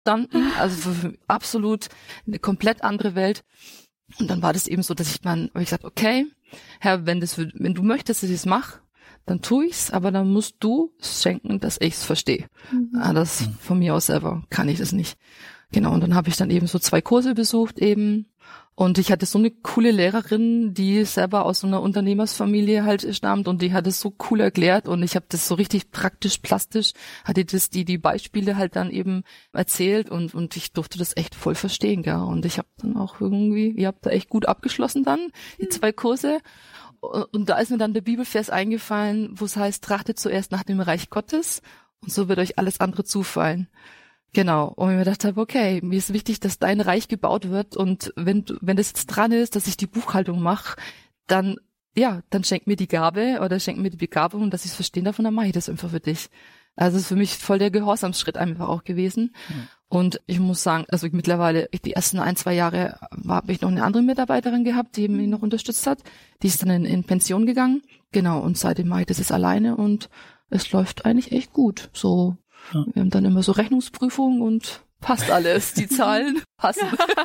verstanden, also absolut eine komplett andere Welt. Und dann war das eben so, dass hab ich gesagt, okay, Herr, wenn du möchtest, dass ich es mache, dann tue ich's, aber dann musst du es schenken, dass ich's verstehe. Das von mir aus selber kann ich das nicht. Genau, und dann habe ich dann eben so 2 Kurse besucht eben. Und ich hatte so eine coole Lehrerin, die selber aus so einer Unternehmersfamilie halt stammt und die hat es so cool erklärt und ich habe das so richtig praktisch, plastisch, hatte das die Beispiele halt dann eben erzählt und ich durfte das echt voll verstehen, gell. Und ich habe dann auch irgendwie, ihr habt da echt gut abgeschlossen dann, die 2 Kurse. Und da ist mir dann der Bibelvers eingefallen, wo es heißt, trachtet zuerst nach dem Reich Gottes und so wird euch alles andere zufallen. Genau. Und ich mir gedacht habe, okay, mir ist wichtig, dass dein Reich gebaut wird und wenn das jetzt dran ist, dass ich die Buchhaltung mache, dann schenk mir die Gabe oder schenk mir die Begabung, dass ich es verstehen darf und dann mache ich das einfach für dich. Also es ist für mich voll der Gehorsamsschritt einfach auch gewesen. Und ich muss sagen, also mittlerweile, die ersten 1-2 Jahre habe ich noch eine andere Mitarbeiterin gehabt, die mich noch unterstützt hat. Die ist dann in Pension gegangen. Genau, und seitdem mache ich das jetzt alleine und es läuft eigentlich echt gut. So, wir haben dann immer so Rechnungsprüfungen und passt alles. Die Zahlen passen.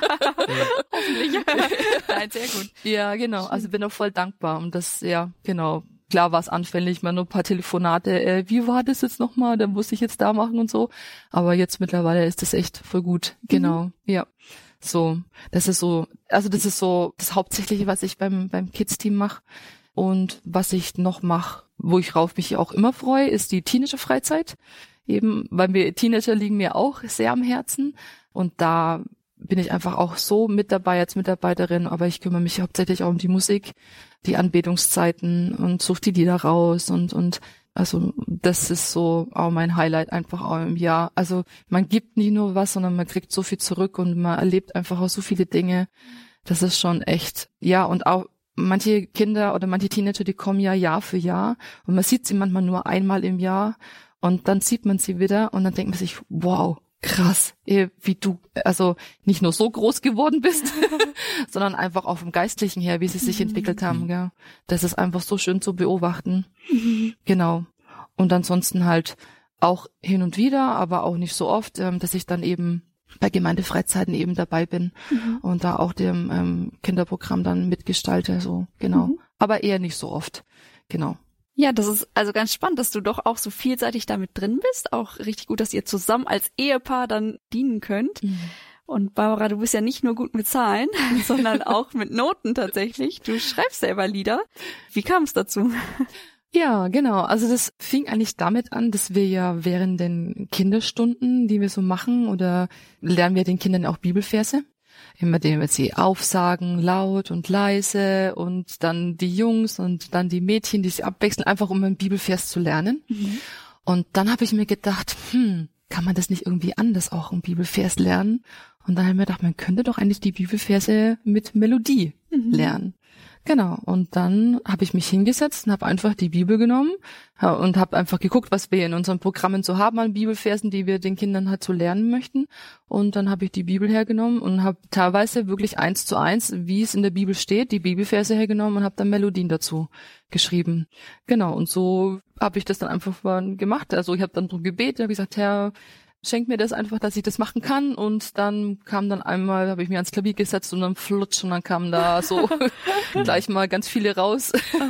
Hoffentlich. Nein, sehr gut. Ja, genau. Also bin auch voll dankbar. Und das, ja, genau. Klar war es anfällig, mal nur ein paar Telefonate, wie war das jetzt nochmal, dann muss ich jetzt da machen und so. Aber jetzt mittlerweile ist das echt voll gut. Genau, ja. So, das ist so das Hauptsächliche, was ich beim Kids-Team mache. Und was ich noch mache, wo ich mich auch immer freue, ist die Teenager-Freizeit. Eben, weil Teenager liegen mir auch sehr am Herzen. Und da bin ich einfach auch so mit dabei als Mitarbeiterin, aber ich kümmere mich hauptsächlich auch um die Musik, die Anbetungszeiten und suche die Lieder raus und also das ist so auch mein Highlight einfach auch im Jahr. Also man gibt nicht nur was, sondern man kriegt so viel zurück und man erlebt einfach auch so viele Dinge. Das ist schon echt, ja, und auch manche Kinder oder manche Teenager, die kommen ja Jahr für Jahr und man sieht sie manchmal nur einmal im Jahr und dann sieht man sie wieder und dann denkt man sich, wow, krass, wie du also nicht nur so groß geworden bist, sondern einfach auch vom Geistlichen her, wie sie sich entwickelt haben. Ja. Das ist einfach so schön zu beobachten. Genau. Und ansonsten halt auch hin und wieder, aber auch nicht so oft, dass ich dann eben bei Gemeindefreizeiten eben dabei bin und da auch dem Kinderprogramm dann mitgestalte. So, genau. Aber eher nicht so oft. Genau. Ja, das ist also ganz spannend, dass du doch auch so vielseitig damit drin bist. Auch richtig gut, dass ihr zusammen als Ehepaar dann dienen könnt. Und Barbara, du bist ja nicht nur gut mit Zahlen, sondern auch mit Noten tatsächlich. Du schreibst selber Lieder. Wie kam es dazu? Ja, genau. Also das fing eigentlich damit an, dass wir ja während den Kinderstunden, die wir so machen, oder lernen wir den Kindern auch Bibelverse. Immer dem wir sie aufsagen, laut und leise und dann die Jungs und dann die Mädchen, die sich abwechseln, einfach um einen Bibelvers zu lernen. Und dann habe ich mir gedacht, kann man das nicht irgendwie anders auch einen Bibelvers lernen? Und dann habe ich mir gedacht, man könnte doch eigentlich die Bibelverse mit Melodie lernen. Genau, und dann habe ich mich hingesetzt und habe einfach die Bibel genommen und habe einfach geguckt, was wir in unseren Programmen so haben an Bibelversen, die wir den Kindern halt so lernen möchten. Und dann habe ich die Bibel hergenommen und habe teilweise wirklich 1:1, wie es in der Bibel steht, die Bibelverse hergenommen und habe dann Melodien dazu geschrieben. Genau, und so habe ich das dann einfach mal gemacht. Also ich habe dann drum gebetet, habe gesagt, Herr, schenkt mir das einfach, dass ich das machen kann. Und dann habe ich mir ans Klavier gesetzt und dann flutsch und dann kamen da so gleich mal ganz viele raus.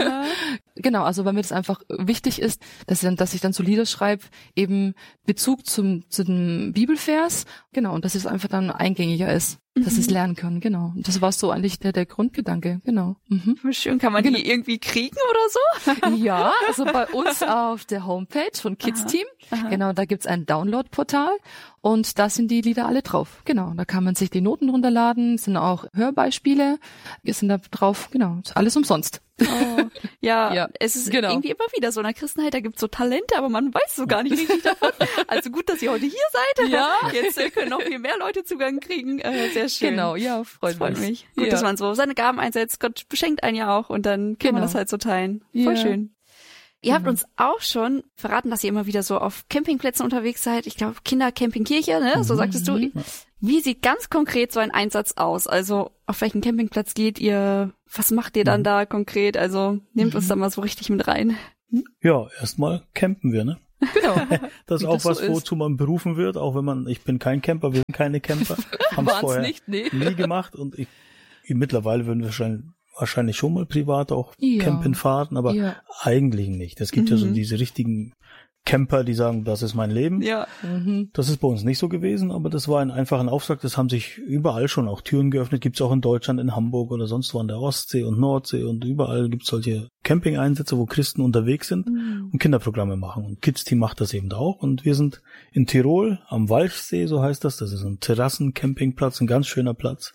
Genau, also weil mir das einfach wichtig ist, dass ich dann so Lieder schreibe, eben Bezug zu dem Bibelvers. Genau, und dass es einfach dann eingängiger ist, dass sie es lernen können. Genau. Und das war so eigentlich der Grundgedanke. Genau. Schön, kann man die irgendwie kriegen oder so? Ja, also bei uns auf der Homepage von Kids Team. Genau, da gibt's ein Download-Portal und da sind die Lieder alle drauf. Genau, da kann man sich die Noten runterladen, sind auch Hörbeispiele, sind da drauf. Genau, ist alles umsonst. Oh, ja, es ist irgendwie immer wieder so in der Christenheit, da gibt's so Talente, aber man weiß so gar nicht richtig davon. Also gut, dass ihr heute hier seid. Ja. Jetzt können noch viel mehr Leute Zugang kriegen. Sehr schön. Genau, ja, freut mich. Gut, dass man so seine Gaben einsetzt. Gott beschenkt einen ja auch und dann kann man das halt so teilen. Voll schön. Ihr habt uns auch schon verraten, dass ihr immer wieder so auf Campingplätzen unterwegs seid. Ich glaube, Kindercampingkirche, ne? So sagtest du. Wie sieht ganz konkret so ein Einsatz aus? Also auf welchen Campingplatz geht ihr? Was macht ihr dann da konkret? Also nehmt uns da mal so richtig mit rein. Ja, erstmal campen wir, ne? Genau. Das ist auch was, wozu man berufen wird, auch wenn ich bin kein Camper, wir sind keine Camper, haben es vorher nie gemacht und mittlerweile würden wir wahrscheinlich schon mal privat auch campen fahren, aber eigentlich nicht. Es gibt ja so diese richtigen Camper, die sagen, das ist mein Leben. Ja. Das ist bei uns nicht so gewesen, aber das war ein einfacher Auftrag. Das haben sich überall schon auch Türen geöffnet. Gibt's auch in Deutschland, in Hamburg oder sonst wo an der Ostsee und Nordsee und überall gibt's solche Camping-Einsätze, wo Christen unterwegs sind und Kinderprogramme machen. Und Kids Team macht das eben auch. Und wir sind in Tirol am Walchsee, so heißt das. Das ist ein Terrassen-Campingplatz, ein ganz schöner Platz.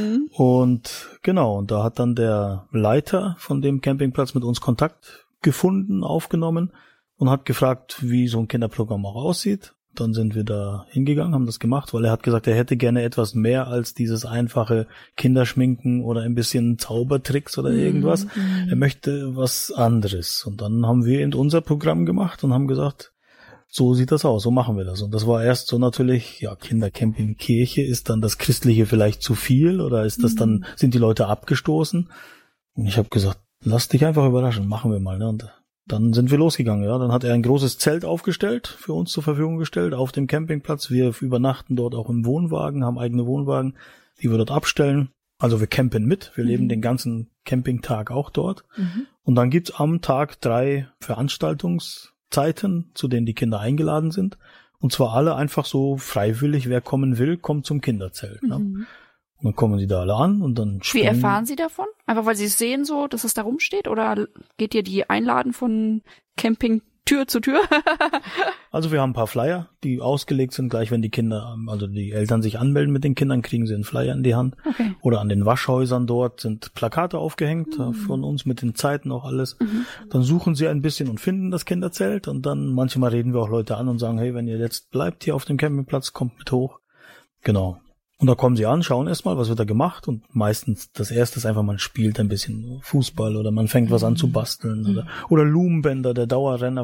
Und genau, und da hat dann der Leiter von dem Campingplatz mit uns Kontakt gefunden, aufgenommen und hat gefragt, wie so ein Kinderprogramm auch aussieht. Dann sind wir da hingegangen, haben das gemacht, weil er hat gesagt, er hätte gerne etwas mehr als dieses einfache Kinderschminken oder ein bisschen Zaubertricks oder irgendwas. Er möchte was anderes. Und dann haben wir eben unser Programm gemacht und haben gesagt, so sieht das aus, so machen wir das. Und das war erst so natürlich, Kindercamping Kirche, ist dann das Christliche vielleicht zu viel oder ist das dann, sind die Leute abgestoßen? Und ich habe gesagt, lass dich einfach überraschen, machen wir mal, ne? Und dann sind wir losgegangen, ja. Dann hat er ein großes Zelt aufgestellt, für uns zur Verfügung gestellt, auf dem Campingplatz. Wir übernachten dort auch im Wohnwagen, haben eigene Wohnwagen, die wir dort abstellen. Also wir campen mit, wir leben den ganzen Campingtag auch dort. Und dann gibt's am Tag 3 Veranstaltungszeiten, zu denen die Kinder eingeladen sind. Und zwar alle einfach so freiwillig, wer kommen will, kommt zum Kinderzelt. Ne? Und dann kommen sie da alle an und dann Wie erfahren Sie davon? Einfach weil Sie es sehen so, dass es da rumsteht? Oder geht ihr die einladen von Camping Tür zu Tür? Also wir haben ein paar Flyer, die ausgelegt sind, gleich wenn die Kinder, also die Eltern sich anmelden mit den Kindern, kriegen sie einen Flyer in die Hand. Okay. Oder an den Waschhäusern dort sind Plakate aufgehängt von uns mit den Zeiten auch alles. Dann suchen sie ein bisschen und finden das Kinderzelt und dann manchmal reden wir auch Leute an und sagen, hey, wenn ihr jetzt bleibt hier auf dem Campingplatz, kommt mit hoch. Genau. Und da kommen sie an, schauen erstmal, was wird da gemacht und meistens das erste ist einfach, man spielt ein bisschen Fußball oder man fängt was an zu basteln oder Lumenbänder, der Dauerrenner.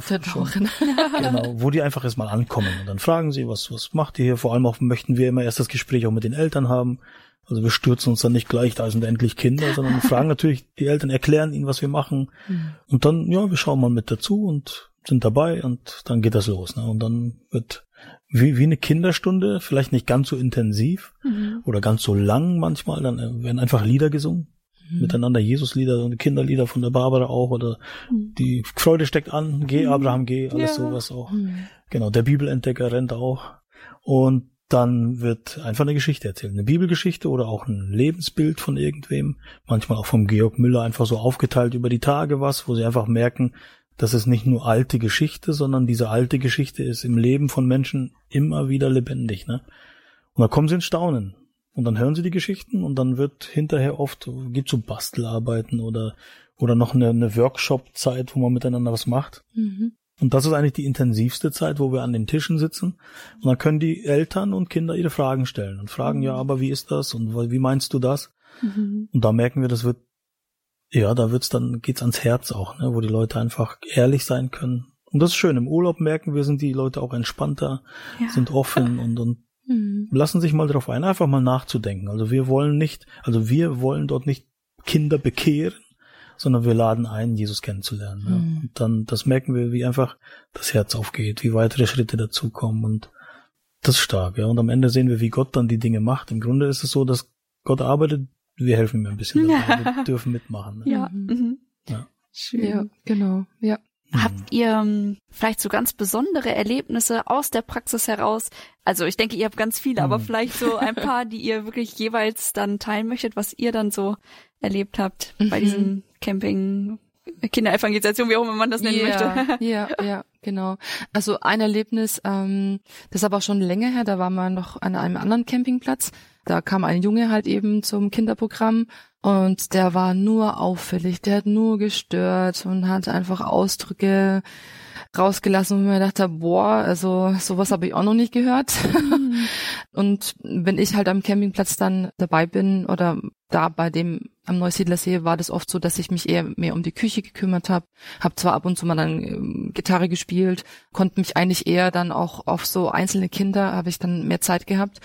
Genau, wo die einfach erstmal ankommen und dann fragen sie, was macht ihr hier? Vor allem auch möchten wir immer erst das Gespräch auch mit den Eltern haben. Also wir stürzen uns dann nicht gleich, da sind endlich Kinder, sondern fragen natürlich die Eltern, erklären ihnen, was wir machen und dann, wir schauen mal mit dazu und sind dabei und dann geht das los, ne? Und dann wird wie eine Kinderstunde, vielleicht nicht ganz so intensiv oder ganz so lang manchmal, dann werden einfach Lieder gesungen, miteinander Jesuslieder und Kinderlieder von der Barbara auch oder die Freude steckt an, geh Abraham, geh, alles sowas auch. Genau, der Bibelentdecker rennt auch und dann wird einfach eine Geschichte erzählt, eine Bibelgeschichte oder auch ein Lebensbild von irgendwem, manchmal auch vom Georg Müller einfach so aufgeteilt über die Tage wo sie einfach merken, das ist nicht nur alte Geschichte, sondern diese alte Geschichte ist im Leben von Menschen immer wieder lebendig, ne? Und da kommen sie ins Staunen. Und dann hören sie die Geschichten und dann wird hinterher gibt's so Bastelarbeiten oder noch eine Workshop-Zeit, wo man miteinander was macht. Und das ist eigentlich die intensivste Zeit, wo wir an den Tischen sitzen. Und dann können die Eltern und Kinder ihre Fragen stellen und fragen, aber wie ist das und wie meinst du das? Und da merken wir, das wird geht's ans Herz auch, ne, wo die Leute einfach ehrlich sein können. Und das ist schön. Im Urlaub merken wir, sind die Leute auch entspannter, sind offen und lassen sich mal drauf ein, einfach mal nachzudenken. Also wir wollen dort nicht Kinder bekehren, sondern wir laden ein, Jesus kennenzulernen. Ne? Und dann, das merken wir, wie einfach das Herz aufgeht, wie weitere Schritte dazukommen und das ist stark, ja. Und am Ende sehen wir, wie Gott dann die Dinge macht. Im Grunde ist es so, dass Gott arbeitet, wir helfen ihm ein bisschen dabei. Wir dürfen mitmachen. Ne? Ja. Ja. Schön. Ja, genau. Ja. Habt ihr vielleicht so ganz besondere Erlebnisse aus der Praxis heraus? Also ich denke, ihr habt ganz viele, aber vielleicht so ein paar, die ihr wirklich jeweils dann teilen möchtet, was ihr dann so erlebt habt bei diesen Camping, Kinderevangelisation, wie auch immer man das nennen möchte. Ja, genau. Also ein Erlebnis, das ist aber schon länger her, da waren wir noch an einem anderen Campingplatz. Da kam ein Junge halt eben zum Kinderprogramm und der war nur auffällig, der hat nur gestört und hat einfach Ausdrücke rausgelassen, wo ich mir dachte, also sowas habe ich auch noch nicht gehört. Und wenn ich halt am Campingplatz dann dabei bin oder da bei dem am Neusiedlersee, war das oft so, dass ich mich eher mehr um die Küche gekümmert habe. Habe zwar ab und zu mal dann Gitarre gespielt, konnte mich eigentlich eher dann auch auf so einzelne Kinder, habe ich dann mehr Zeit gehabt.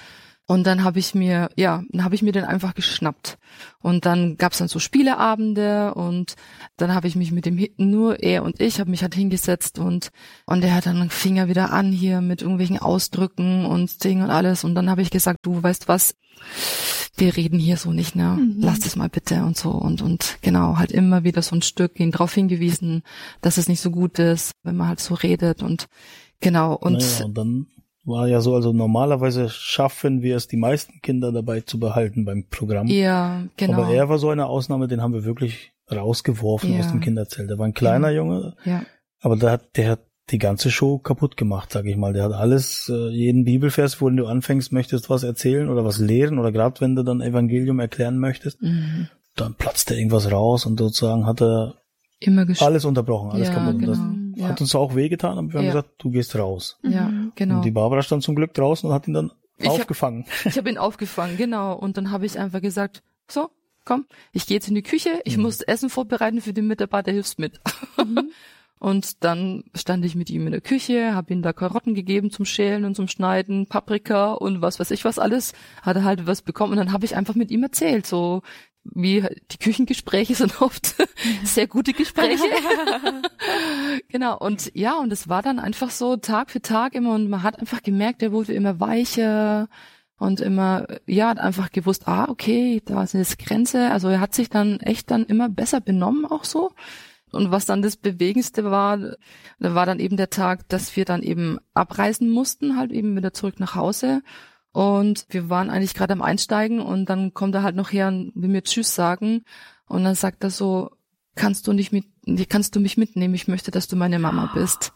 Und dann habe ich mir den einfach geschnappt. Und dann gab's dann so Spieleabende und dann habe ich mich mit dem, nur er und ich, habe mich halt hingesetzt und er hat dann fing er wieder an hier mit irgendwelchen Ausdrücken und Ding und alles. Und dann habe ich gesagt, du weißt was, wir reden hier so nicht, ne? Lass das mal bitte und so. Und genau, halt immer wieder so ein Stück ihn darauf hingewiesen, dass es nicht so gut ist, wenn man halt so redet und genau. Und dann war ja so, also normalerweise schaffen wir es, die meisten Kinder dabei zu behalten beim Programm. Ja, genau. Aber er war so eine Ausnahme, den haben wir wirklich rausgeworfen aus dem Kinderzelt. Der war ein kleiner Junge, aber der hat die ganze Show kaputt gemacht, sag ich mal. Der hat alles, jeden Bibelvers, wo du anfängst, möchtest was erzählen oder was lehren oder gerade wenn du dann Evangelium erklären möchtest, dann platzt da irgendwas raus und sozusagen hat er immer alles unterbrochen, alles kaputt. Und das hat uns auch wehgetan, aber wir haben gesagt, du gehst raus. Ja, genau. Und die Barbara stand zum Glück draußen und hat ihn dann aufgefangen. Ich habe ihn aufgefangen, genau. Und dann habe ich einfach gesagt, so, komm, ich gehe jetzt in die Küche, ich muss Essen vorbereiten für den Mitarbeiter, hilfst mit. Und dann stand ich mit ihm in der Küche, habe ihm da Karotten gegeben zum Schälen und zum Schneiden, Paprika und was weiß ich was alles. Hat er halt was bekommen und dann habe ich einfach mit ihm erzählt, so wie die Küchengespräche sind oft sehr gute Gespräche. Genau, und ja, und es war dann einfach so Tag für Tag immer und man hat einfach gemerkt, er wurde immer weicher und immer, hat einfach gewusst, okay, da ist eine Grenze. Also er hat sich dann echt dann immer besser benommen auch so. Und was dann das Bewegendste war, da war dann eben der Tag, dass wir dann eben abreisen mussten, halt eben wieder zurück nach Hause. Und wir waren eigentlich gerade am Einsteigen und dann kommt er halt noch her und will mir Tschüss sagen. Und dann sagt er so, kannst du mich mitnehmen? Ich möchte, dass du meine Mama bist.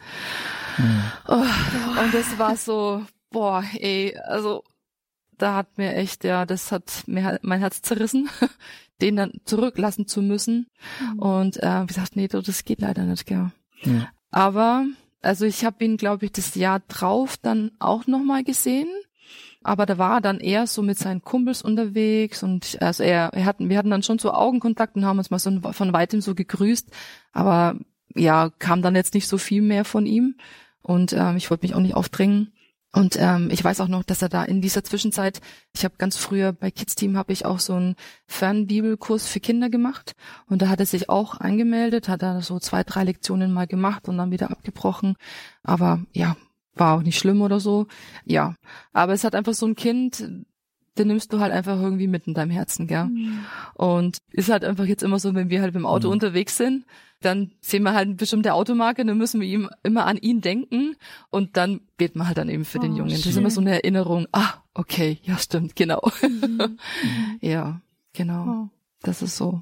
Und das war so, also da hat mir echt, das hat mir mein Herz zerrissen, den dann zurücklassen zu müssen. Und wie gesagt, nee, das geht leider nicht, gell. Ja. Aber, also ich habe ihn, glaube ich, das Jahr drauf dann auch nochmal gesehen. Aber da war er dann eher so mit seinen Kumpels unterwegs und also wir hatten dann schon so Augenkontakt und haben uns mal so von weitem so gegrüßt. Aber kam dann jetzt nicht so viel mehr von ihm. Und ich wollte mich auch nicht aufdrängen. Und ich weiß auch noch, dass er da in dieser Zwischenzeit, ich habe ganz früher bei Kids Team habe ich auch so einen Fernbibelkurs für Kinder gemacht und da hat er sich auch angemeldet, hat da so 2-3 Lektionen mal gemacht und dann wieder abgebrochen. Aber war auch nicht schlimm oder so. Ja, aber es hat einfach so ein Kind, den nimmst du halt einfach irgendwie mit in deinem Herzen, gell? Und ist halt einfach jetzt immer so, wenn wir halt im Auto unterwegs sind, dann sehen wir halt eine bestimmte Automarke, dann müssen wir ihm immer an ihn denken und dann beten wir halt dann eben für den Jungen. Das ist immer so eine Erinnerung. Okay, ja stimmt, genau. Ja, genau. Das ist so.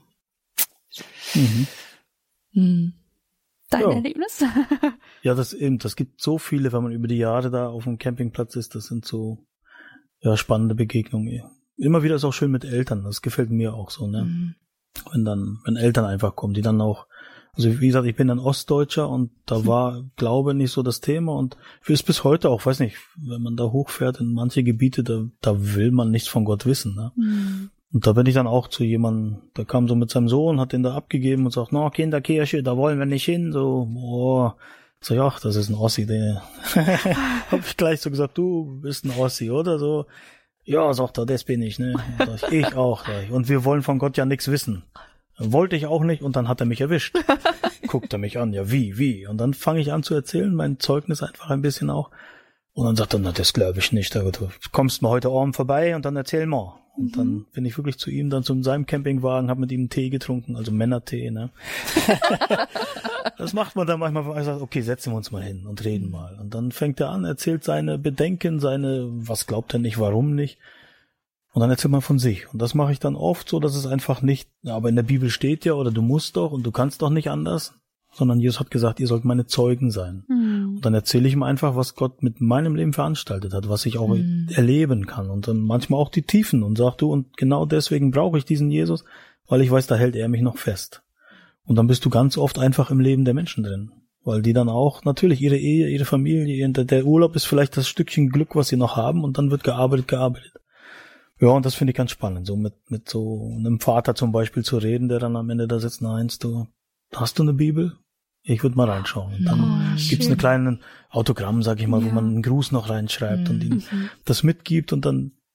Dein Erlebnis? Ja, das gibt so viele, wenn man über die Jahre da auf dem Campingplatz ist, das sind so spannende Begegnungen. Immer wieder ist auch schön mit Eltern, das gefällt mir auch so, ne? Wenn Eltern einfach kommen, die dann auch, also wie gesagt, ich bin ein Ostdeutscher und da war Glaube nicht so das Thema und ist bis heute auch, weiß nicht, wenn man da hochfährt in manche Gebiete, da will man nichts von Gott wissen, ne? Und da bin ich dann auch zu jemandem, der kam so mit seinem Sohn, hat den da abgegeben und sagt, Kinderkirche, da wollen wir nicht hin, so, sag ich, das ist ein Ossi, hab ich gleich so gesagt, du bist ein Ossi, oder so. Ja, sagt er, das bin ich, ne. Ich auch, und wir wollen von Gott ja nichts wissen. Wollte ich auch nicht und dann hat er mich erwischt. Guckt er mich an, ja wie? Und dann fange ich an zu erzählen, mein Zeugnis einfach ein bisschen auch. Und dann sagt er, na, das glaube ich nicht. Du kommst mal heute Abend vorbei und dann erzähl mal. Und dann bin ich wirklich zu ihm, dann zu seinem Campingwagen, habe mit ihm Tee getrunken, also Männertee, ne. Das macht man dann manchmal, ich sage, okay, setzen wir uns mal hin und reden mal. Und dann fängt er an, erzählt seine Bedenken, was glaubt er nicht, warum nicht. Und dann erzählt man von sich. Und das mache ich dann oft so, dass es einfach nicht, aber in der Bibel steht ja, oder du musst doch und du kannst doch nicht anders, sondern Jesus hat gesagt, ihr sollt meine Zeugen sein. Und dann erzähle ich ihm einfach, was Gott mit meinem Leben veranstaltet hat, was ich auch erleben kann. Und dann manchmal auch die Tiefen und sag du, und genau deswegen brauche ich diesen Jesus, weil ich weiß, da hält er mich noch fest. Und dann bist du ganz oft einfach im Leben der Menschen drin. Weil die dann auch natürlich ihre Ehe, ihre Familie, der Urlaub ist vielleicht das Stückchen Glück, was sie noch haben und dann wird gearbeitet. Ja, und das finde ich ganz spannend, so mit so einem Vater zum Beispiel zu reden, der dann am Ende da sitzt, hast du eine Bibel? Ich würde mal reinschauen. Und dann gibt's eine kleine Autogramm, sag ich mal, wo man einen Gruß noch reinschreibt und ihm das mitgibt und dann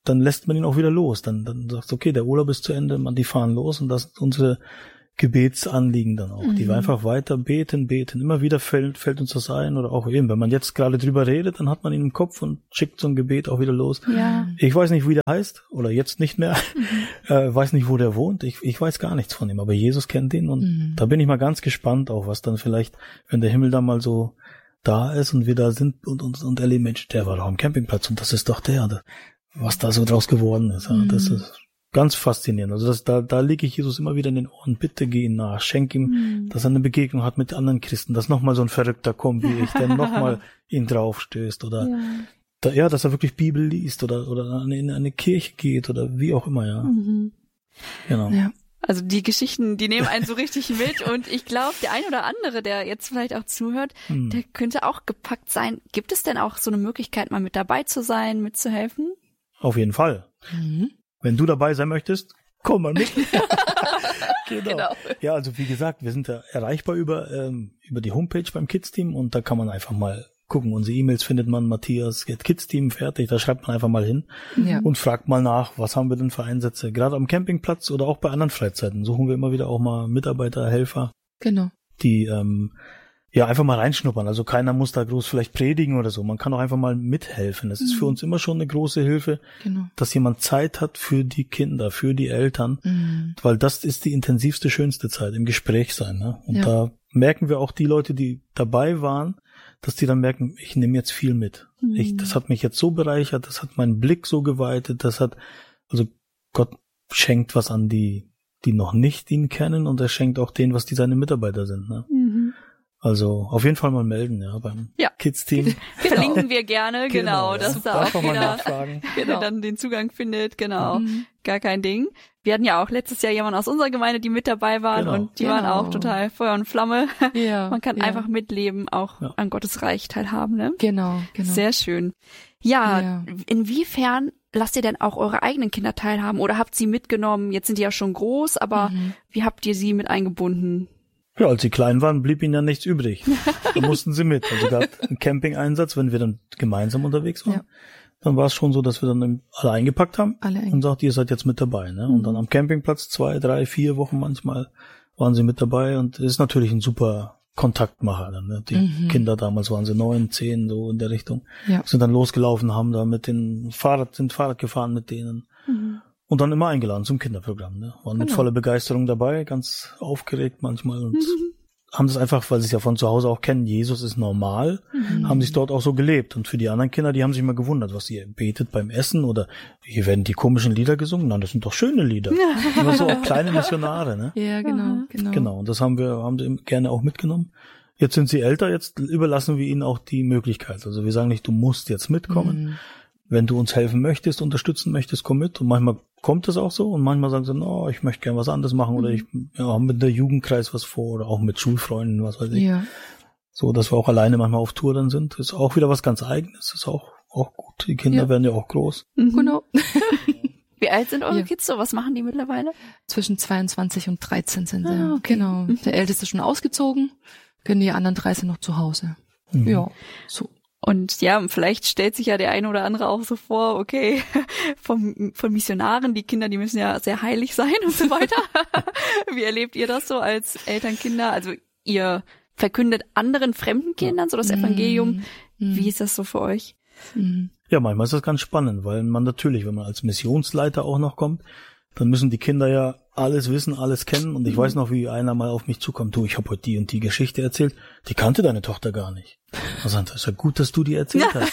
dann lässt man ihn auch wieder los. Dann sagst du, okay, der Urlaub ist zu Ende, die fahren los und das sind unsere Gebetsanliegen dann auch, die wir einfach weiter beten. Immer wieder fällt uns das ein oder auch eben, wenn man jetzt gerade drüber redet, dann hat man ihn im Kopf und schickt so ein Gebet auch wieder los. Ja. Ich weiß nicht, wie der heißt oder jetzt nicht mehr, weiß nicht, wo der wohnt. Ich weiß gar nichts von ihm, aber Jesus kennt ihn und da bin ich mal ganz gespannt auch, was dann vielleicht, wenn der Himmel da mal so da ist und wir da sind und erleben, Mensch, der war doch am Campingplatz und das ist doch der, was da so draus geworden ist. Ja, das ist ganz faszinierend. Also da lege ich Jesus immer wieder in den Ohren. Bitte geh ihm nach. Schenk ihm, dass er eine Begegnung hat mit anderen Christen, dass nochmal so ein Verrückter kommt wie ich, der nochmal ihn draufstößt oder dass er wirklich Bibel liest oder in eine Kirche geht oder wie auch immer, ja. Genau. Ja. Also die Geschichten, die nehmen einen so richtig mit und ich glaube, der ein oder andere, der jetzt vielleicht auch zuhört, der könnte auch gepackt sein. Gibt es denn auch so eine Möglichkeit, mal mit dabei zu sein, mitzuhelfen? Auf jeden Fall. Wenn du dabei sein möchtest, komm mal mit. Genau. Ja, also wie gesagt, wir sind da erreichbar über die Homepage beim Kids-Team und da kann man einfach mal gucken. Unsere E-Mails findet man, Matthias@Kids-Team, fertig. Da schreibt man einfach mal hin und fragt mal nach, was haben wir denn für Einsätze. Gerade am Campingplatz oder auch bei anderen Freizeiten suchen wir immer wieder auch mal Mitarbeiter, Helfer. Genau. Die einfach mal reinschnuppern. Also keiner muss da groß vielleicht predigen oder so. Man kann auch einfach mal mithelfen. Das ist für uns immer schon eine große Hilfe, dass jemand Zeit hat für die Kinder, für die Eltern, weil das ist die intensivste, schönste Zeit, im Gespräch sein. Ne? Und da merken wir auch die Leute, die dabei waren, dass die dann merken, ich nehme jetzt viel mit. Das hat mich jetzt so bereichert, das hat meinen Blick so geweitet, also Gott schenkt was an die noch nicht ihn kennen und er schenkt auch denen, was die seine Mitarbeiter sind. Ne? Also auf jeden Fall mal melden, beim Kids-Team. Verlinken wir gerne, genau, dass da auch jeder dann den Zugang findet, genau. Gar kein Ding. Wir hatten ja auch letztes Jahr jemanden aus unserer Gemeinde, die mit dabei waren und die waren auch total Feuer und Flamme. Ja, man kann einfach mitleben, auch an Gottes Reich teilhaben, ne? Genau. Sehr schön. Ja, inwiefern lasst ihr denn auch eure eigenen Kinder teilhaben oder habt sie mitgenommen? Jetzt sind die ja schon groß, aber wie habt ihr sie mit eingebunden? Ja, als sie klein waren, blieb ihnen ja nichts übrig. Da mussten sie mit. Also gab einen Camping-Einsatz, wenn wir dann gemeinsam unterwegs waren. Dann war es schon so, dass wir dann alle eingepackt haben und sagt, ihr seid jetzt mit dabei. Ne? Und dann am Campingplatz 2, 3, 4 Wochen manchmal waren sie mit dabei und das ist natürlich ein super Kontaktmacher. Dann, ne? Die Kinder damals waren sie 9, 10, so in der Richtung. Sind dann losgelaufen, haben da sind Fahrrad gefahren mit denen. Und dann immer eingeladen zum Kinderprogramm. Ne? Waren mit voller Begeisterung dabei, ganz aufgeregt manchmal und haben das einfach, weil sie es ja von zu Hause auch kennen, Jesus ist normal, haben sich dort auch so gelebt. Und für die anderen Kinder, die haben sich immer gewundert, was ihr betet beim Essen oder hier werden die komischen Lieder gesungen. Nein, das sind doch schöne Lieder. Immer so auch kleine Missionare. Ne? Ja, genau. Genau, und das haben sie gerne auch mitgenommen. Jetzt sind sie älter, jetzt überlassen wir ihnen auch die Möglichkeit. Also wir sagen nicht, du musst jetzt mitkommen. Wenn du uns helfen möchtest, unterstützen möchtest, komm mit. Und manchmal kommt das auch so und manchmal sagen sie, ich möchte gerne was anderes machen oder ich habe mit der Jugendkreis was vor oder auch mit Schulfreunden, was weiß ich. Ja. So, dass wir auch alleine manchmal auf Tour dann sind. Ist auch wieder was ganz Eigenes. Ist auch gut. Die Kinder werden ja auch groß. Genau. Wie alt sind eure Kids so? Was machen die mittlerweile? Zwischen 22 und 13 sind sie. Okay. Genau. Der Älteste ist schon ausgezogen, die anderen 3 sind noch zu Hause. Ja, so. Und vielleicht stellt sich ja der eine oder andere auch so vor, okay, von Missionaren, die Kinder, die müssen ja sehr heilig sein und so weiter. Wie erlebt ihr das so als Elternkinder? Also ihr verkündet anderen fremden Kindern so das Evangelium. Wie ist das so für euch? Ja, manchmal ist das ganz spannend, weil man natürlich, wenn man als Missionsleiter auch noch kommt, dann müssen die Kinder ja alles wissen, alles kennen. Und ich weiß noch, wie einer mal auf mich zukommt, du, ich habe heute die und die Geschichte erzählt, die kannte deine Tochter gar nicht. Also das ist ja gut, dass du die erzählt hast.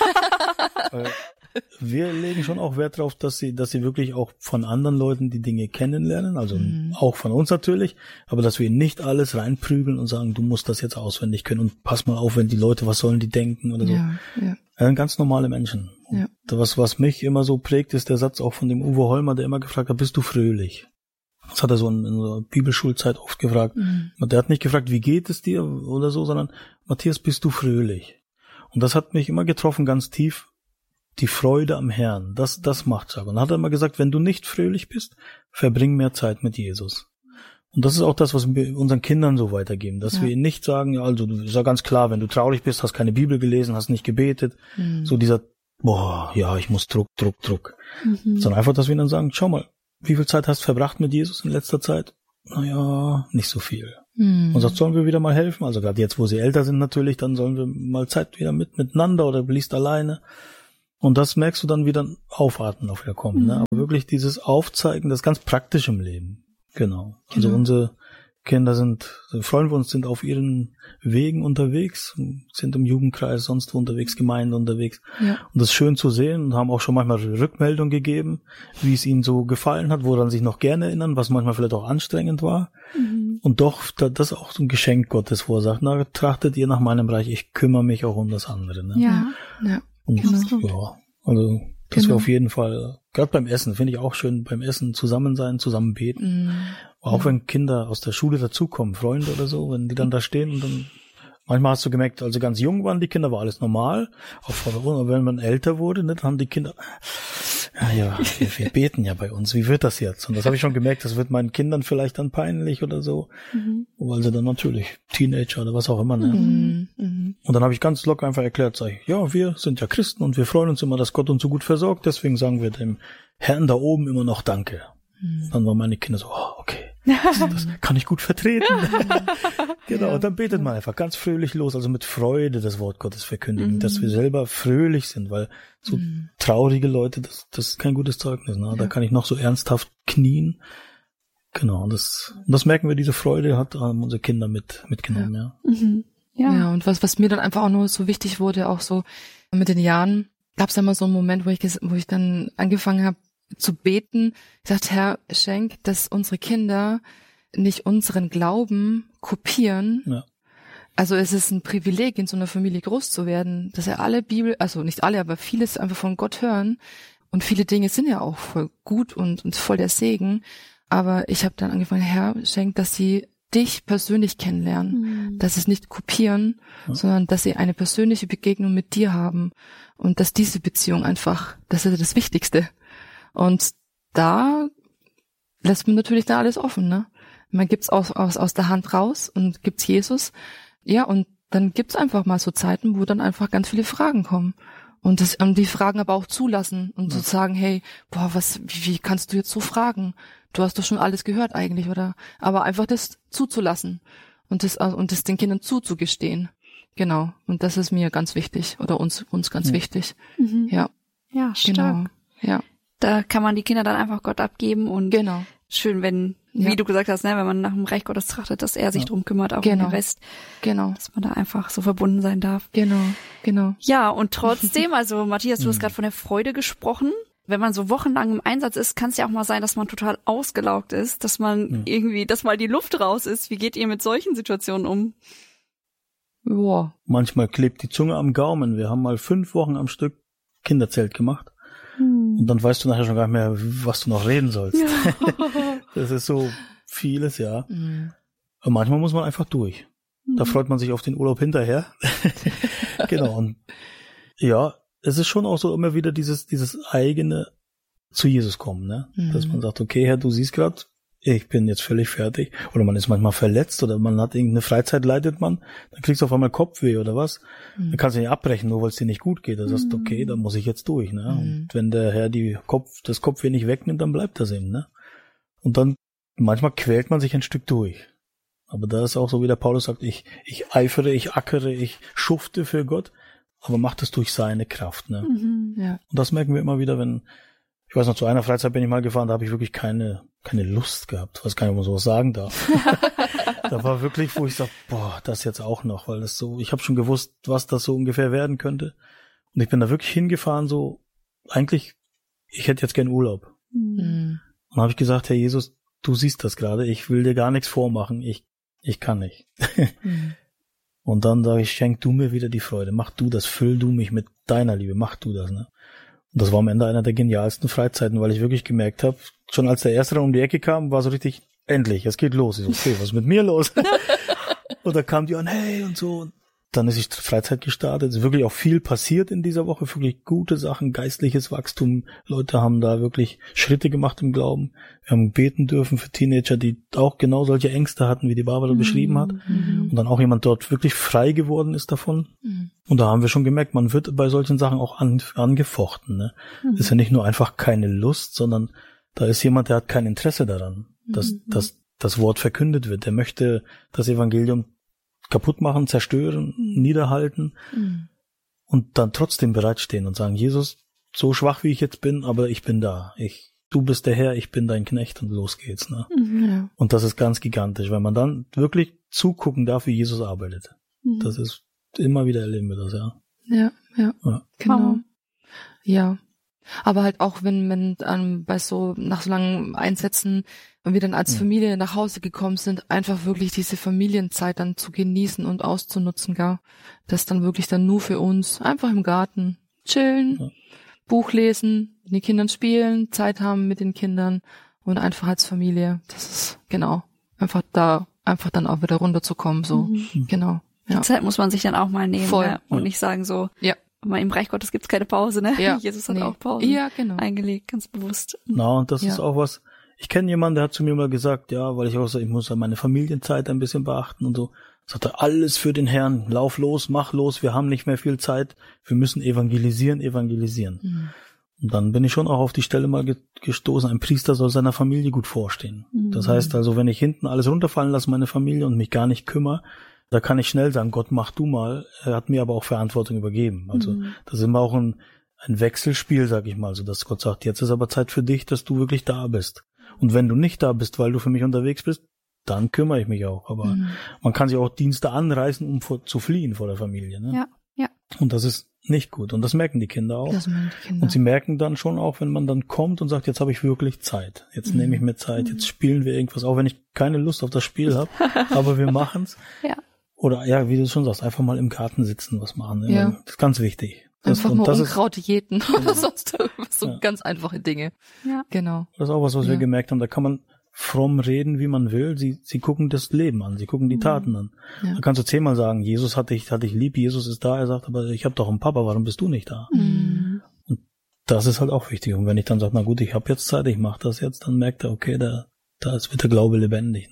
Wir legen schon auch Wert darauf, dass sie wirklich auch von anderen Leuten die Dinge kennenlernen, also auch von uns natürlich, aber dass wir nicht alles reinprügeln und sagen, du musst das jetzt auswendig können und pass mal auf, wenn die Leute, was sollen die denken oder so. Ganz normale Menschen. Ja. Was mich immer so prägt, ist der Satz auch von dem Uwe Holmer, der immer gefragt hat, bist du fröhlich? Das hat er so in der Bibelschulzeit oft gefragt. Der hat nicht gefragt, wie geht es dir oder so, sondern Matthias, bist du fröhlich? Und das hat mich immer getroffen, ganz tief. Die Freude am Herrn, das macht Sache. Und dann hat er immer gesagt, wenn du nicht fröhlich bist, verbring mehr Zeit mit Jesus. Und das ist auch das, was wir unseren Kindern so weitergeben, dass wir ihnen nicht sagen, also ist ja ganz klar, wenn du traurig bist, hast keine Bibel gelesen, hast nicht gebetet, so dieser ich muss Druck. Sondern einfach, dass wir dann sagen, schau mal, wie viel Zeit hast du verbracht mit Jesus in letzter Zeit? Naja, nicht so viel. Und sagt, sollen wir wieder mal helfen? Also gerade jetzt, wo sie älter sind natürlich, dann sollen wir mal Zeit wieder miteinander oder du liest alleine. Und das merkst du dann wieder aufatmen auf wieder kommen. Ne? Aber wirklich dieses Aufzeigen, das ganz praktisch im Leben. Genau. Also unsere Kinder freuen wir uns, sind auf ihren Wegen unterwegs, sind im Jugendkreis, sonst wo unterwegs, Gemeinde unterwegs. Ja. Und das ist schön zu sehen und haben auch schon manchmal Rückmeldung gegeben, wie es ihnen so gefallen hat, woran sich noch gerne erinnern, was manchmal vielleicht auch anstrengend war. Und doch, das ist auch so ein Geschenk Gottes, wo er sagt, na, trachtet ihr nach meinem Reich, ich kümmere mich auch um das andere. Ne? Ja. Und also das wäre auf jeden Fall, gerade beim Essen, finde ich auch schön, beim Essen zusammen sein, zusammen beten. Auch wenn Kinder aus der Schule dazukommen, Freunde oder so, wenn die dann da stehen und dann, manchmal hast du gemerkt, also ganz jung waren die Kinder, war alles normal, aber wenn man älter wurde, ne, dann haben die Kinder, wir beten ja bei uns, wie wird das jetzt? Und das habe ich schon gemerkt, das wird meinen Kindern vielleicht dann peinlich oder so, weil sie dann natürlich Teenager oder was auch immer, ne? Und dann habe ich ganz locker einfach erklärt, sag ich, ja, wir sind ja Christen und wir freuen uns immer, dass Gott uns so gut versorgt, deswegen sagen wir dem Herrn da oben immer noch Danke. Dann waren meine Kinder so, okay, das kann ich gut vertreten. Genau, und dann betet man einfach ganz fröhlich los, also mit Freude das Wort Gottes verkündigen, dass wir selber fröhlich sind, weil so traurige Leute, das ist kein gutes Zeugnis. Ne? Da kann ich noch so ernsthaft knien. Genau, und das merken wir, diese Freude haben unsere Kinder mitgenommen. Ja, und was mir dann einfach auch nur so wichtig wurde, auch so mit den Jahren, gab es ja immer so einen Moment, wo ich dann angefangen habe zu beten. Ich sagte, Herr, schenk, dass unsere Kinder nicht unseren Glauben kopieren. Ja. Also es ist ein Privileg, in so einer Familie groß zu werden, dass alle Bibel, also nicht alle, aber vieles einfach von Gott hören. Und viele Dinge sind ja auch voll gut und voll der Segen. Aber ich habe dann angefangen, Herr, schenk, dass sie dich persönlich kennenlernen, dass sie es nicht kopieren, sondern dass sie eine persönliche Begegnung mit dir haben und dass diese Beziehung einfach, das ist das Wichtigste. Und da lässt man natürlich dann alles offen, ne? Man gibt's aus der Hand raus und gibt's Jesus. Ja, und dann gibt's einfach mal so Zeiten, wo dann einfach ganz viele Fragen kommen. Und die Fragen aber auch zulassen und zu sagen, hey, wie kannst du jetzt so fragen? Du hast doch schon alles gehört eigentlich, oder? Aber einfach das zuzulassen und das den Kindern zuzugestehen. Genau. Und das ist mir ganz wichtig oder uns ganz wichtig. Ja. Ja, stark. Genau. Ja. Da kann man die Kinder dann einfach Gott abgeben und schön, wenn, wie du gesagt hast, ne, wenn man nach dem Reich Gottes trachtet, dass er sich drum kümmert, auch um den Rest. Genau. Dass man da einfach so verbunden sein darf. Genau. Ja, und trotzdem, also Matthias, du hast gerade von der Freude gesprochen. Wenn man so wochenlang im Einsatz ist, kann es ja auch mal sein, dass man total ausgelaugt ist, dass man irgendwie, dass mal die Luft raus ist. Wie geht ihr mit solchen Situationen um? Boah. Manchmal klebt die Zunge am Gaumen. Wir haben mal 5 Wochen am Stück Kinderzelt gemacht. Und dann weißt du nachher schon gar nicht mehr, was du noch reden sollst. Ja. Das ist so vieles, ja. Aber manchmal muss man einfach durch. Da freut man sich auf den Urlaub hinterher. Genau. Und ja, es ist schon auch so immer wieder dieses eigene zu Jesus kommen, ne? Dass man sagt, okay, Herr, du siehst gerade, ich bin jetzt völlig fertig. Oder man ist manchmal verletzt oder man hat irgendeine Freizeit, leidet man, dann kriegst du auf einmal Kopfweh oder was. Dann kannst du nicht abbrechen, nur weil es dir nicht gut geht. Da sagst du, okay, dann muss ich jetzt durch, ne? Und wenn der Herr das Kopfweh nicht wegnimmt, dann bleibt das eben, ne? Und dann, manchmal quält man sich ein Stück durch. Aber da ist auch so, wie der Paulus sagt, ich eifere, ich ackere, ich schufte für Gott, aber macht es durch seine Kraft, ne? Ja. Und das merken wir immer wieder, ich weiß noch, zu einer Freizeit bin ich mal gefahren, da habe ich wirklich keine Lust gehabt. Ich weiß gar nicht, ob man sowas sagen darf. Da war wirklich, wo ich sage, das jetzt auch noch, weil das so, ich habe schon gewusst, was das so ungefähr werden könnte. Und ich bin da wirklich hingefahren, so, eigentlich, ich hätte jetzt gern Urlaub. Und habe ich gesagt, Herr Jesus, du siehst das gerade, ich will dir gar nichts vormachen, ich kann nicht. Und dann sage ich, schenk du mir wieder die Freude, mach du das, füll du mich mit deiner Liebe, mach du das, ne? Und das war am Ende einer der genialsten Freizeiten, weil ich wirklich gemerkt habe, schon als der Erste dann um die Ecke kam, war so richtig, endlich, es geht los. Ich so, okay, was ist mit mir los? Und da kam die an, hey und so. Und dann ist die Freizeit gestartet. Es ist wirklich auch viel passiert in dieser Woche, wirklich gute Sachen, geistliches Wachstum. Leute haben da wirklich Schritte gemacht im Glauben. Wir haben beten dürfen für Teenager, die auch genau solche Ängste hatten, wie die Barbara beschrieben hat. Und dann auch jemand dort wirklich frei geworden ist davon. Und da haben wir schon gemerkt, man wird bei solchen Sachen auch angefochten. Ne? Das ist ja nicht nur einfach keine Lust, sondern da ist jemand, der hat kein Interesse daran, dass das Wort verkündet wird. Der möchte das Evangelium kaputt machen, zerstören, niederhalten und dann trotzdem bereitstehen und sagen, Jesus, so schwach wie ich jetzt bin, aber ich bin da. Du bist der Herr, ich bin dein Knecht und los geht's. Ne? Ja. Und das ist ganz gigantisch, weil man dann wirklich zugucken darf, wie Jesus arbeitet. Das ist, immer wieder erleben wir das, ja. Ja. Genau. Ja. Aber halt auch, wenn bei nach so langen Einsätzen und wir dann als Familie nach Hause gekommen sind, einfach wirklich diese Familienzeit dann zu genießen und auszunutzen, gar. Das dann wirklich dann nur für uns, einfach im Garten chillen, Buch lesen, mit den Kindern spielen, Zeit haben mit den Kindern und einfach als Familie. Das ist, genau, einfach dann auch wieder runterzukommen, so, genau. Ja. Die Zeit muss man sich dann auch mal nehmen. Voll. Ja, und nicht sagen so, im Reich Gottes gibt's keine Pause, ne? Ja. Jesus hat auch Pausen eingelegt, ganz bewusst. Na, und das ist auch was, ich kenne jemanden, der hat zu mir mal gesagt, weil ich auch so, ich muss ja meine Familienzeit ein bisschen beachten und so. Sagt er, alles für den Herrn, lauf los, mach los, wir haben nicht mehr viel Zeit, wir müssen evangelisieren. Und dann bin ich schon auch auf die Stelle mal gestoßen, ein Priester soll seiner Familie gut vorstehen. Das heißt also, wenn ich hinten alles runterfallen lasse, meine Familie, und mich gar nicht kümmere, da kann ich schnell sagen, Gott, mach du mal. Er hat mir aber auch Verantwortung übergeben. Also das ist immer auch ein Wechselspiel, sag ich mal, so dass Gott sagt, jetzt ist aber Zeit für dich, dass du wirklich da bist. Und wenn du nicht da bist, weil du für mich unterwegs bist, dann kümmere ich mich auch. Aber man kann sich auch Dienste anreißen, um zu fliehen vor der Familie. Ne? Ja. Und das ist nicht gut. Und das merken die Kinder auch. Und sie merken dann schon auch, wenn man dann kommt und sagt, jetzt habe ich wirklich Zeit. Jetzt nehme ich mir Zeit, jetzt spielen wir irgendwas, auch wenn ich keine Lust auf das Spiel habe. Aber wir machen's. Oder wie du schon sagst, einfach mal im Garten sitzen, was machen. Ne? Ja. Das ist ganz wichtig. Einfach mal Unkraut jäten oder sonst so ganz einfache Dinge. Ja. Genau. Das ist auch was wir gemerkt haben. Da kann man fromm reden, wie man will. Sie gucken das Leben an, sie gucken die Taten an. Ja. Da kannst du 10-mal sagen, Jesus hat dich lieb, Jesus ist da. Er sagt, aber ich habe doch einen Papa, warum bist du nicht da? Und das ist halt auch wichtig. Und wenn ich dann sage, na gut, ich habe jetzt Zeit, ich mache das jetzt, dann merkt er, okay, da wird der Glaube lebendig.